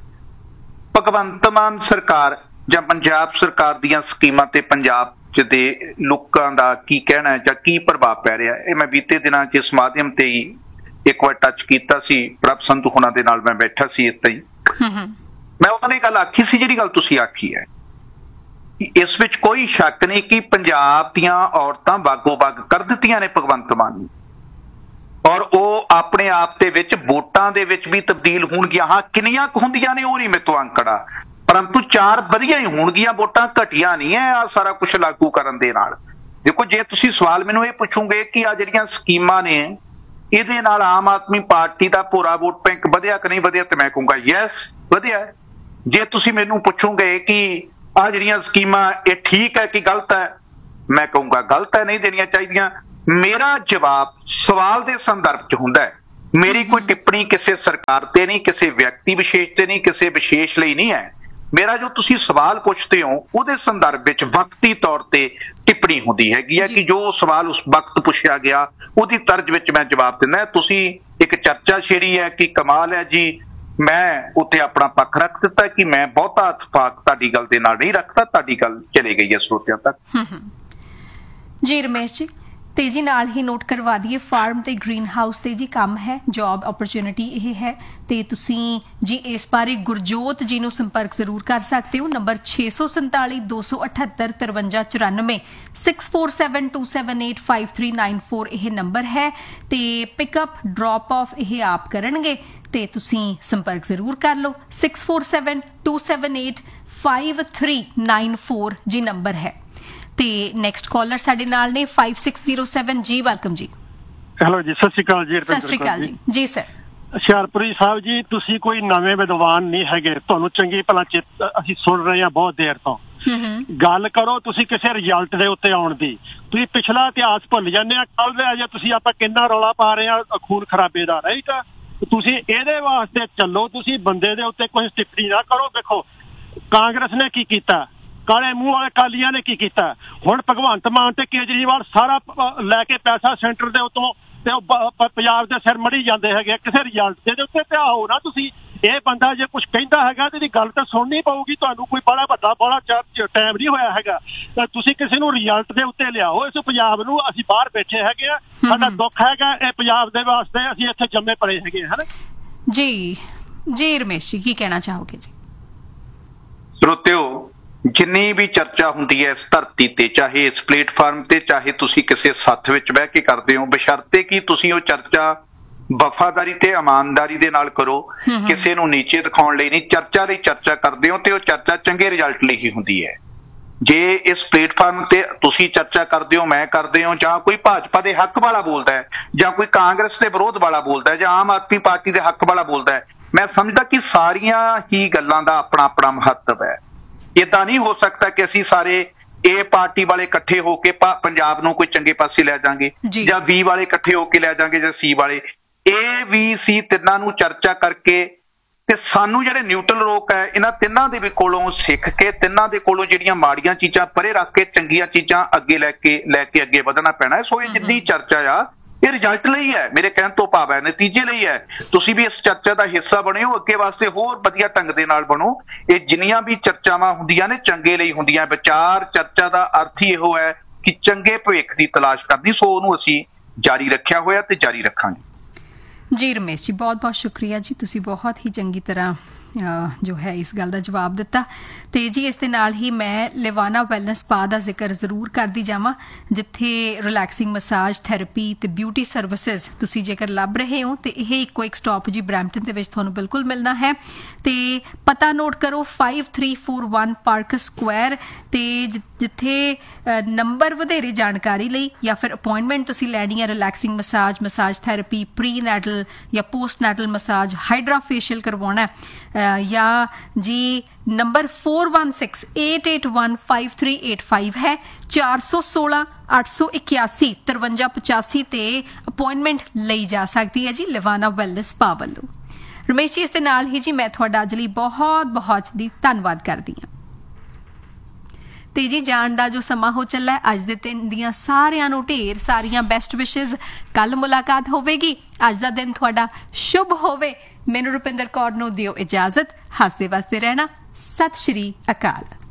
ਭਗਵੰਤ ਮਾਨ ਸਰਕਾਰ ਜਾਂ ਪੰਜਾਬ ਸਰਕਾਰ ਦੀਆਂ ਸਕੀਮਾਂ ਤੇ ਪੰਜਾਬ ਦੇ ਲੋਕਾਂ ਦਾ ਕੀ ਕਹਿਣਾ ਹੈ ਜਾਂ ਕੀ ਪ੍ਰਭਾਵ ਪੈ ਰਿਹਾ, ਇਹ ਮੈਂ ਬੀਤੇ ਦਿਨਾਂ 'ਚ ਇਸ ਮਾਧਿਅਮ ਤੇ ਹੀ ਇੱਕ ਵਾਰ ਟੱਚ ਕੀਤਾ ਸੀ। ਪ੍ਰਭ ਸੰਧੂ ਹੁਣਾਂ ਦੇ ਨਾਲ ਮੈਂ ਬੈਠਾ ਸੀ ਏਦਾਂ ਹੀ। ਮੈਂ ਉਹਨਾਂ ਨੇ ਗੱਲ ਆਖੀ ਸੀ ਜਿਹੜੀ ਗੱਲ ਤੁਸੀਂ ਆਖੀ ਹੈ, ਇਸ ਵਿੱਚ ਕੋਈ ਸ਼ੱਕ ਨਹੀਂ ਕਿ ਪੰਜਾਬ ਦੀਆਂ ਔਰਤਾਂ ਬਾਗੋ ਬਾਗ ਕਰ ਦਿੱਤੀਆਂ ਨੇ ਭਗਵੰਤ ਮਾਨ ਨੇ, ਔਰ ਉਹ ਆਪਣੇ ਆਪ ਦੇ ਵਿੱਚ ਵੋਟਾਂ ਦੇ ਵਿੱਚ ਵੀ ਤਬਦੀਲ ਹੋਣਗੀਆਂ। ਹਾਂ, ਕਿੰਨੀਆਂ ਕੁ ਹੁੰਦੀਆਂ ਨੇ ਉਹ ਨਹੀਂ ਮੇਰੇ ਤੋਂ ਅੰਕੜਾ, ਪਰੰਤੂ ਚਾਰ ਵਧੀਆ ਹੀ ਹੋਣਗੀਆਂ, ਵੋਟਾਂ ਘਟੀਆਂ ਨਹੀਂ ਹੈ ਆ ਸਾਰਾ ਕੁਝ ਲਾਗੂ ਕਰਨ ਦੇ ਨਾਲ। ਦੇਖੋ, ਜੇ ਤੁਸੀਂ ਸਵਾਲ ਮੈਨੂੰ ਇਹ ਪੁੱਛੋਗੇ ਕਿ ਆ ਜਿਹੜੀਆਂ ਸਕੀਮਾਂ ਨੇ ਇਹਦੇ ਨਾਲ ਆਮ ਆਦਮੀ ਪਾਰਟੀ ਦਾ ਪੂਰਾ ਵੋਟ ਬੈਂਕ ਵਧਿਆ ਕਿ ਨਹੀਂ ਵਧਿਆ, ਤੇ ਮੈਂ ਕਹੂੰਗਾ ਯੈਸ ਵਧਿਆ। ਜੇ ਤੁਸੀਂ ਮੈਨੂੰ ਪੁੱਛੋਗੇ ਕਿ ਆਹ ਜਿਹੜੀਆਂ ਸਕੀਮਾਂ ਇਹ ਠੀਕ ਹੈ ਕਿ ਗਲਤ ਹੈ, ਮੈਂ ਕਹੂੰਗਾ ਗਲਤ ਹੈ, ਨਹੀਂ ਦੇਣੀਆਂ ਚਾਹੀਦੀਆਂ। ਮੇਰਾ ਜਵਾਬ ਸਵਾਲ ਦੇ ਸੰਦਰਭ 'ਚ ਹੁੰਦਾ ਹੈ। ਮੇਰੀ ਕੋਈ ਟਿੱਪਣੀ ਕਿਸੇ ਸਰਕਾਰ ਤੇ ਨਹੀਂ, ਕਿਸੇ ਵਿਅਕਤੀ ਵਿਸ਼ੇਸ਼ ਤੇ ਨਹੀਂ, ਕਿਸੇ ਵਿਸ਼ੇਸ਼ ਲਈ ਨਹੀਂ ਹੈ। ਮੇਰਾ ਜੋ ਤੁਸੀਂ ਸਵਾਲ ਪੁੱਛਦੇ ਹੋ ਉਹਦੇ ਸੰਦਰਭ ਵਿੱਚ ਵਕਤੀ ਤੌਰ ਤੇ ਟਿੱਪਣੀ ਹੁੰਦੀ ਹੈਗੀ ਹੈ ਕਿ ਜੋ ਸਵਾਲ ਉਸ ਵਕਤ ਪੁੱਛਿਆ ਗਿਆ ਉਹਦੀ ਤਰਜ ਵਿੱਚ ਮੈਂ ਜਵਾਬ ਦਿੰਦਾ। ਤੁਸੀਂ ਇੱਕ ਚਰਚਾ ਛੇੜੀ ਹੈ ਕਿ ਕਮਾਲ ਹੈ ਜੀ, ਮੈਂ ਉੱਥੇ ਆਪਣਾ ਪੱਖ ਰੱਖ ਦਿੱਤਾ ਕਿ ਮੈਂ ਬਹੁਤਾ ਇਤਫਾਕ ਤੁਹਾਡੀ ਗੱਲ ਦੇ ਨਾਲ ਨਹੀਂ ਰੱਖਦਾ, ਤੁਹਾਡੀ ਗੱਲ ਚਲੇ ਗਈ ਹੈ ਸਰੋਤਿਆਂ ਤੱਕ। ਜੀ ਰਮੇਸ਼ ਜੀ, ਤੇ ਜੀ ਨਾਲ ਹੀ ਨੋਟ ਕਰਵਾ ਦਈਏ ਫਾਰਮ ਤੇ ਗ੍ਰੀਨ ਹਾਊਸ ਤੇ ਜੀ ਕੰਮ ਹੈ, ਜੌਬ ਓਪਰਚੁਨਿਟੀ ਇਹ ਹੈ ਤੇ ਤੁਸੀਂ ਜੀ ਇਸ ਬਾਰੇ ਗੁਰਜੋਤ ਜੀ ਨੂੰ ਸੰਪਰਕ ਜ਼ਰੂਰ ਕਰ ਸਕਦੇ ਹੋ। ਨੰਬਰ ਛੇ ਸੌ ਸੰਤਾਲੀ ਦੋ ਸੌ ਅਠੱਤਰ ਤਰਵੰਜਾ ਚੁਰਾਨਵੇਂ six four seven to seven eight five three nine four ਇਹ ਨੰਬਰ ਹੈ ਤੇ ਪਿਕਅਪ ਡ੍ਰੌਪ ਆਫ ਇਹ ਆਪ ਕਰਨਗੇ ਤੇ ਤੁਸੀਂ ਸੰਪਰਕ ਜ਼ਰੂਰ ਕਰ ਲਓ। Six four seven to seven eight five three nine four G number ਹੈ। ਤੇ ਨੈਕਸਟ ਕਾਲਰ ਸਾਡੇ ਨਾਲ ਨੇ ਫਾਈਵ ਸਿਕਸ ਜ਼ੀਰੋ ਸੈਵਨ ਜੀ। ਵੈਲਕਮ ਜੀ। ਹੈਲੋ ਜੀ, ਸਤਿ ਸ਼੍ਰੀ ਅਕਾਲ ਜੀ। ਸਤਿ ਸ਼੍ਰੀ ਅਕਾਲ ਜੀ। ਜੀ ਸਰ। ਹੁਸ਼ਿਆਰਪੁਰੀ ਸਾਹਿਬ ਜੀ, ਤੁਸੀਂ ਕੋਈ ਨਵੇਂ ਵਿਦਵਾਨ ਨਹੀਂ ਹੈਗੇ, ਤੁਹਾਨੂੰ ਚੰਗੀ ਭਲਾ ਅਸੀਂ ਸੁਣ ਰਹੇ ਹਾਂ ਬਹੁਤ ਦੇਰ ਤੋਂ। ਗੱਲ ਕਰੋ ਤੁਸੀਂ ਕਿਸੇ ਰਿਜ਼ਲਟ ਦੇ ਉੱਤੇ ਆਉਣ ਦੀ, ਤੁਸੀਂ ਪਿਛਲਾ ਇਤਿਹਾਸ ਭੁੱਲ ਜਾਂਦੇ ਆ। ਕੱਲ ਦੇ ਅਜੇ ਤੁਸੀਂ ਆਪਾਂ ਕਿੰਨਾ ਰੌਲਾ ਪਾ ਰਹੇ ਆ ਖੂਨ ਖਰਾਬੇ ਦਾ, ਰਾਈਟ? ਤੁਸੀਂ ਇਹਦੇ ਵਾਸਤੇ ਚੱਲੋ, ਤੁਸੀਂ ਬੰਦੇ ਦੇ ਉੱਤੇ ਕੋਈ ਟਿੱਪਣੀ ਨਾ ਕਰੋ। ਦੇਖੋ ਕਾਂਗਰਸ ਨੇ ਕੀ ਕੀਤਾ, ਕਾਲੇ ਮੂੰਹ ਵਾਲੇ ਅਕਾਲੀਆਂ ਨੇ ਕੀ ਕੀਤਾ। ਹੁਣ ਭਗਵੰਤ ਮਾਨ ਤੇ ਕੇਜਰੀਵਾਲ ਸਾਰਾ ਲੈ ਕੇ ਪੈਸਾ ਸੈਂਟਰ ਦੇ ਉੱਤੋਂ ਤੇ ਪੰਜਾਬ ਦੇ ਸਿਰ ਮੜੀ ਜਾਂਦੇ ਹੈਗੇ ਕਿਸੇ ਰਿਜ਼ਲਟ ਦੇ ਉੱਤੇ। ਤੇ ਆਓ ਨਾ ਤੁਸੀਂ, ਇਹ ਬੰਦਾ ਜੇ ਕੁਝ ਕਹਿੰਦਾ ਹੈਗਾ ਤੇ ਇਹਦੀ ਗੱਲ ਤਾਂ ਸੁਣਨੀ ਪਊਗੀ ਤੁਹਾਨੂੰ। ਕੋਈ ਬੜਾ ਵੱਡਾ ਬੜਾ ਟਾਈਮ ਨਹੀਂ ਹੋਇਆ ਹੈਗਾ, ਤੁਸੀਂ ਕਿਸੇ ਨੂੰ ਰਿਜ਼ਲਟ ਦੇ ਉੱਤੇ ਲਿਆਓ। ਇਸ ਪੰਜਾਬ ਨੂੰ ਅਸੀਂ ਬਾਹਰ ਬੈਠੇ ਹੈਗੇ ਆ, ਸਾਡਾ ਦੁੱਖ ਹੈਗਾ ਇਹ ਪੰਜਾਬ ਦੇ ਵਾਸਤੇ, ਅਸੀਂ ਇੱਥੇ ਜੰਮੇ ਪਲੇ ਹੈਗੇ ਹਨ। ਜੀ ਜੀ ਰਮੇਸ਼ ਜੀ, ਕੀ ਕਹਿਣਾ ਚਾਹੋਗੇ ਜੀ? ਸਰੋਤਿਓ, ਜਿੰਨੀ ਵੀ ਚਰਚਾ ਹੁੰਦੀ ਹੈ ਇਸ ਧਰਤੀ ਤੇ, ਚਾਹੇ ਇਸ ਪਲੇਟਫਾਰਮ ਤੇ, ਚਾਹੇ ਤੁਸੀਂ ਕਿਸੇ ਸੱਥ ਵਿੱਚ ਬਹਿ ਕੇ ਕਰਦੇ ਹੋ, ਬਸ਼ਰਤੇ ਕਿ ਤੁਸੀਂ ਉਹ ਚਰਚਾ ਵਫਾਦਾਰੀ ਤੇ ਇਮਾਨਦਾਰੀ ਦੇ ਨਾਲ ਕਰੋ, ਕਿਸੇ ਨੂੰ ਨੀਚੇ ਦਿਖਾਉਣ ਲਈ ਨਹੀਂ। ਚਰਚਾ ਲਈ ਚਰਚਾ ਕਰਦੇ ਹੋ ਤੇ ਉਹ ਚਰਚਾ ਚੰਗੇ ਰਿਜ਼ਲਟ ਲਈ ਹੀ ਹੁੰਦੀ ਹੈ। ਜੇ ਇਸ ਪਲੇਟਫਾਰਮ ਤੇ ਤੁਸੀਂ ਚਰਚਾ ਕਰਦੇ ਹੋ, ਮੈਂ ਕਰਦੇ ਹੋ, ਜਾਂ ਕੋਈ ਭਾਜਪਾ ਦੇ ਹੱਕ ਵਾਲਾ ਬੋਲਦਾ ਹੈ, ਜਾਂ ਕੋਈ ਕਾਂਗਰਸ ਦੇ ਵਿਰੋਧ ਵਾਲਾ ਬੋਲਦਾ ਹੈ, ਜਾਂ ਆਮ ਆਦਮੀ ਪਾਰਟੀ ਦੇ ਹੱਕ ਵਾਲਾ ਬੋਲਦਾ ਹੈ, ਮੈਂ ਸਮਝਦਾ ਕਿ ਸਾਰੀਆਂ ਹੀ ਗੱਲਾਂ ਦਾ ਆਪਣਾ ਆਪਣਾ ਮਹੱਤਵ ਹੈ। ਏਦਾਂ ਨਹੀਂ ਹੋ ਸਕਦਾ ਕਿ ਅਸੀਂ ਸਾਰੇ ਏ ਪਾਰਟੀ ਵਾਲੇ ਇਕੱਠੇ ਹੋ ਕੇ ਪੰਜਾਬ ਨੂੰ ਕੋਈ ਚੰਗੇ ਪਾਸੇ ਲੈ ਜਾਾਂਗੇ, ਜਾਂ ਬੀ ਵਾਲੇ ਇਕੱਠੇ ਹੋ ਕੇ ਲੈ ਜਾਾਂਗੇ, ਜਾਂ ਸੀ ਵਾਲੇ। ਏ ਬੀ ਸੀ ਤਿੰਨਾਂ ਨੂੰ ਚਰਚਾ ਕਰਕੇ ਤੇ ਸਾਨੂੰ ਜਿਹੜੇ ਨਿਊਟਰਲ ਲੋਕ ਹੈ ਇਹਨਾਂ ਤਿੰਨਾਂ ਦੇ ਵੀ ਕੋਲੋਂ ਸਿੱਖ ਕੇ, ਤਿੰਨਾਂ ਦੇ ਕੋਲੋਂ ਜਿਹੜੀਆਂ ਮਾੜੀਆਂ ਚੀਜ਼ਾਂ ਪਰੇ ਰੱਖ ਕੇ ਚੰਗੀਆਂ ਚੀਜ਼ਾਂ ਅੱਗੇ ਲੈ ਕੇ ਲੈ ਕੇ ਅੱਗੇ ਵਧਣਾ ਪੈਣਾ ਹੈ। ਸੋ ਇਹ ਜਿੰਨੀ ਚਰਚਾ ਆ ਇਹ ਰਿਜ਼ਲਟ ਲਈ ਹੈ, ਮੇਰੇ ਕਹਿਣ ਤੋਂ ਭਾਵ ਹੈ ਨਤੀਜੇ ਲਈ ਹੈ। ਤੁਸੀਂ ਵੀ ਇਸ ਚਰਚਾ ਦਾ ਹਿੱਸਾ ਬਣਿਓ, ਅੱਗੇ ਵਾਸਤੇ ਹੋਰ ਵਧੀਆ ਢੰਗ ਦੇ ਨਾਲ ਬਣੋ। ਇਹ ਜਿੰਨੀਆਂ ਵੀ ਚਰਚਾਵਾਂ ਹੁੰਦੀਆਂ ਨੇ ਚੰਗੇ ਲਈ ਹੁੰਦੀਆਂ। ਵਿਚਾਰ ਚਰਚਾ ਦਾ ਅਰਥ ਹੀ ਇਹੋ ਹੈ ਕਿ ਚੰਗੇ ਭਵਿੱਖ ਦੀ ਤਲਾਸ਼ ਕਰਨੀ। ਸੋ ਉਹਨੂੰ ਅਸੀਂ ਜਾਰੀ ਰੱਖਿਆ ਹੋਇਆ ਤੇ ਜਾਰੀ ਰੱਖਾਂਗੇ। ਜੀ ਰਮੇਸ਼ ਜੀ, ਬਹੁਤ ਬਹੁਤ ਸ਼ੁਕਰੀਆ ਜੀ, ਤੁਸੀਂ ਬਹੁਤ ਹੀ ਚੰਗੀ ਤਰ੍ਹਾਂ ਜੋ ਹੈ ਇਸ ਗੱਲ ਦਾ ਜਵਾਬ ਦਿੱਤਾ। ਤੇ ਜੀ ਇਸ ਦੇ ਨਾਲ ਹੀ ਮੈਂ ਲਿਵਾਨਾ ਵੈਲਨੈਸ ਸਪਾ ਦਾ ਜ਼ਿਕਰ ਜ਼ਰੂਰ ਕਰਦੀ ਜਾਵਾਂ, ਜਿੱਥੇ ਰਿਲੈਕਸਿੰਗ ਮਸਾਜ, ਥੈਰੇਪੀ ਤੇ ਬਿਊਟੀ ਸਰਵਿਸਿਜ਼ ਤੁਸੀਂ ਜੇਕਰ ਲੱਭ ਰਹੇ ਹੋ ਤੇ ਇਹ ਇੱਕੋ ਇੱਕ ਸਟਾਪ ਜੀ ਬਰੈਂਪਟਨ ਦੇ ਵਿੱਚ ਤੁਹਾਨੂੰ ਬਿਲਕੁਲ ਮਿਲਣਾ ਹੈ। ਤੇ ਪਤਾ ਨੋਟ ਕਰੋ five three four one park Square, ਤੇ ਜਿੱਥੇ ਨੰਬਰ ਵਧੇਰੇ ਜਾਣਕਾਰੀ ਲਈ ਜਾਂ ਫਿਰ ਅਪੁਆਇੰਟਮੈਂਟ ਤੁਸੀਂ ਲੈਣੀ ਹੈ relaxing massage, massage therapy, pre ਨੈਟਲ ਜਾਂ ਪੋਸਟ ਨੈਟਲ ਮਸਾਜ, ਹਾਈਡਰਾ ਫੇਸ਼ੀਅਲ ਕਰਵਾਉਣਾ ਜਾਂ ਜੀ number four one six eight eight one five three eight five है। चार सौ सोलह अठ सौ इक्यासी तिरवंजा पचासी ते अपॉइंटमेंट लई जा सकती है जी लिवाना वैलनेस स्पा वालों। रमेश जी, इस दे नाल ही जी मैं तुहाडा अज लई बहुत बहुत दी धन्नवाद करदी हां। ਤੇ ਜੀ ਜਾਣ ਦਾ ਜੋ ਸਮਾਂ ਹੋ ਚੱਲਾ ਹੈ, ਅੱਜ ਦੇ ਦਿਨ ਦੀਆਂ ਸਾਰਿਆਂ ਨੂੰ ਢੇਰ ਸਾਰੀਆਂ ਬੈਸਟ ਵਿਸ਼ੇਜ਼। ਕੱਲ ਮੁਲਾਕਾਤ ਹੋਵੇਗੀ। ਅੱਜ ਦਾ ਦਿਨ ਤੁਹਾਡਾ ਸ਼ੁਭ ਹੋਵੇ। ਮੈਨੂੰ ਰੁਪਿੰਦਰ ਕੌਰ ਨੂੰ ਦਿਓ ਇਜਾਜ਼ਤ। ਹੱਸਦੇ ਵਸਦੇ ਰਹਿਣਾ। ਸਤਿ ਸ਼੍ਰੀ ਅਕਾਲ।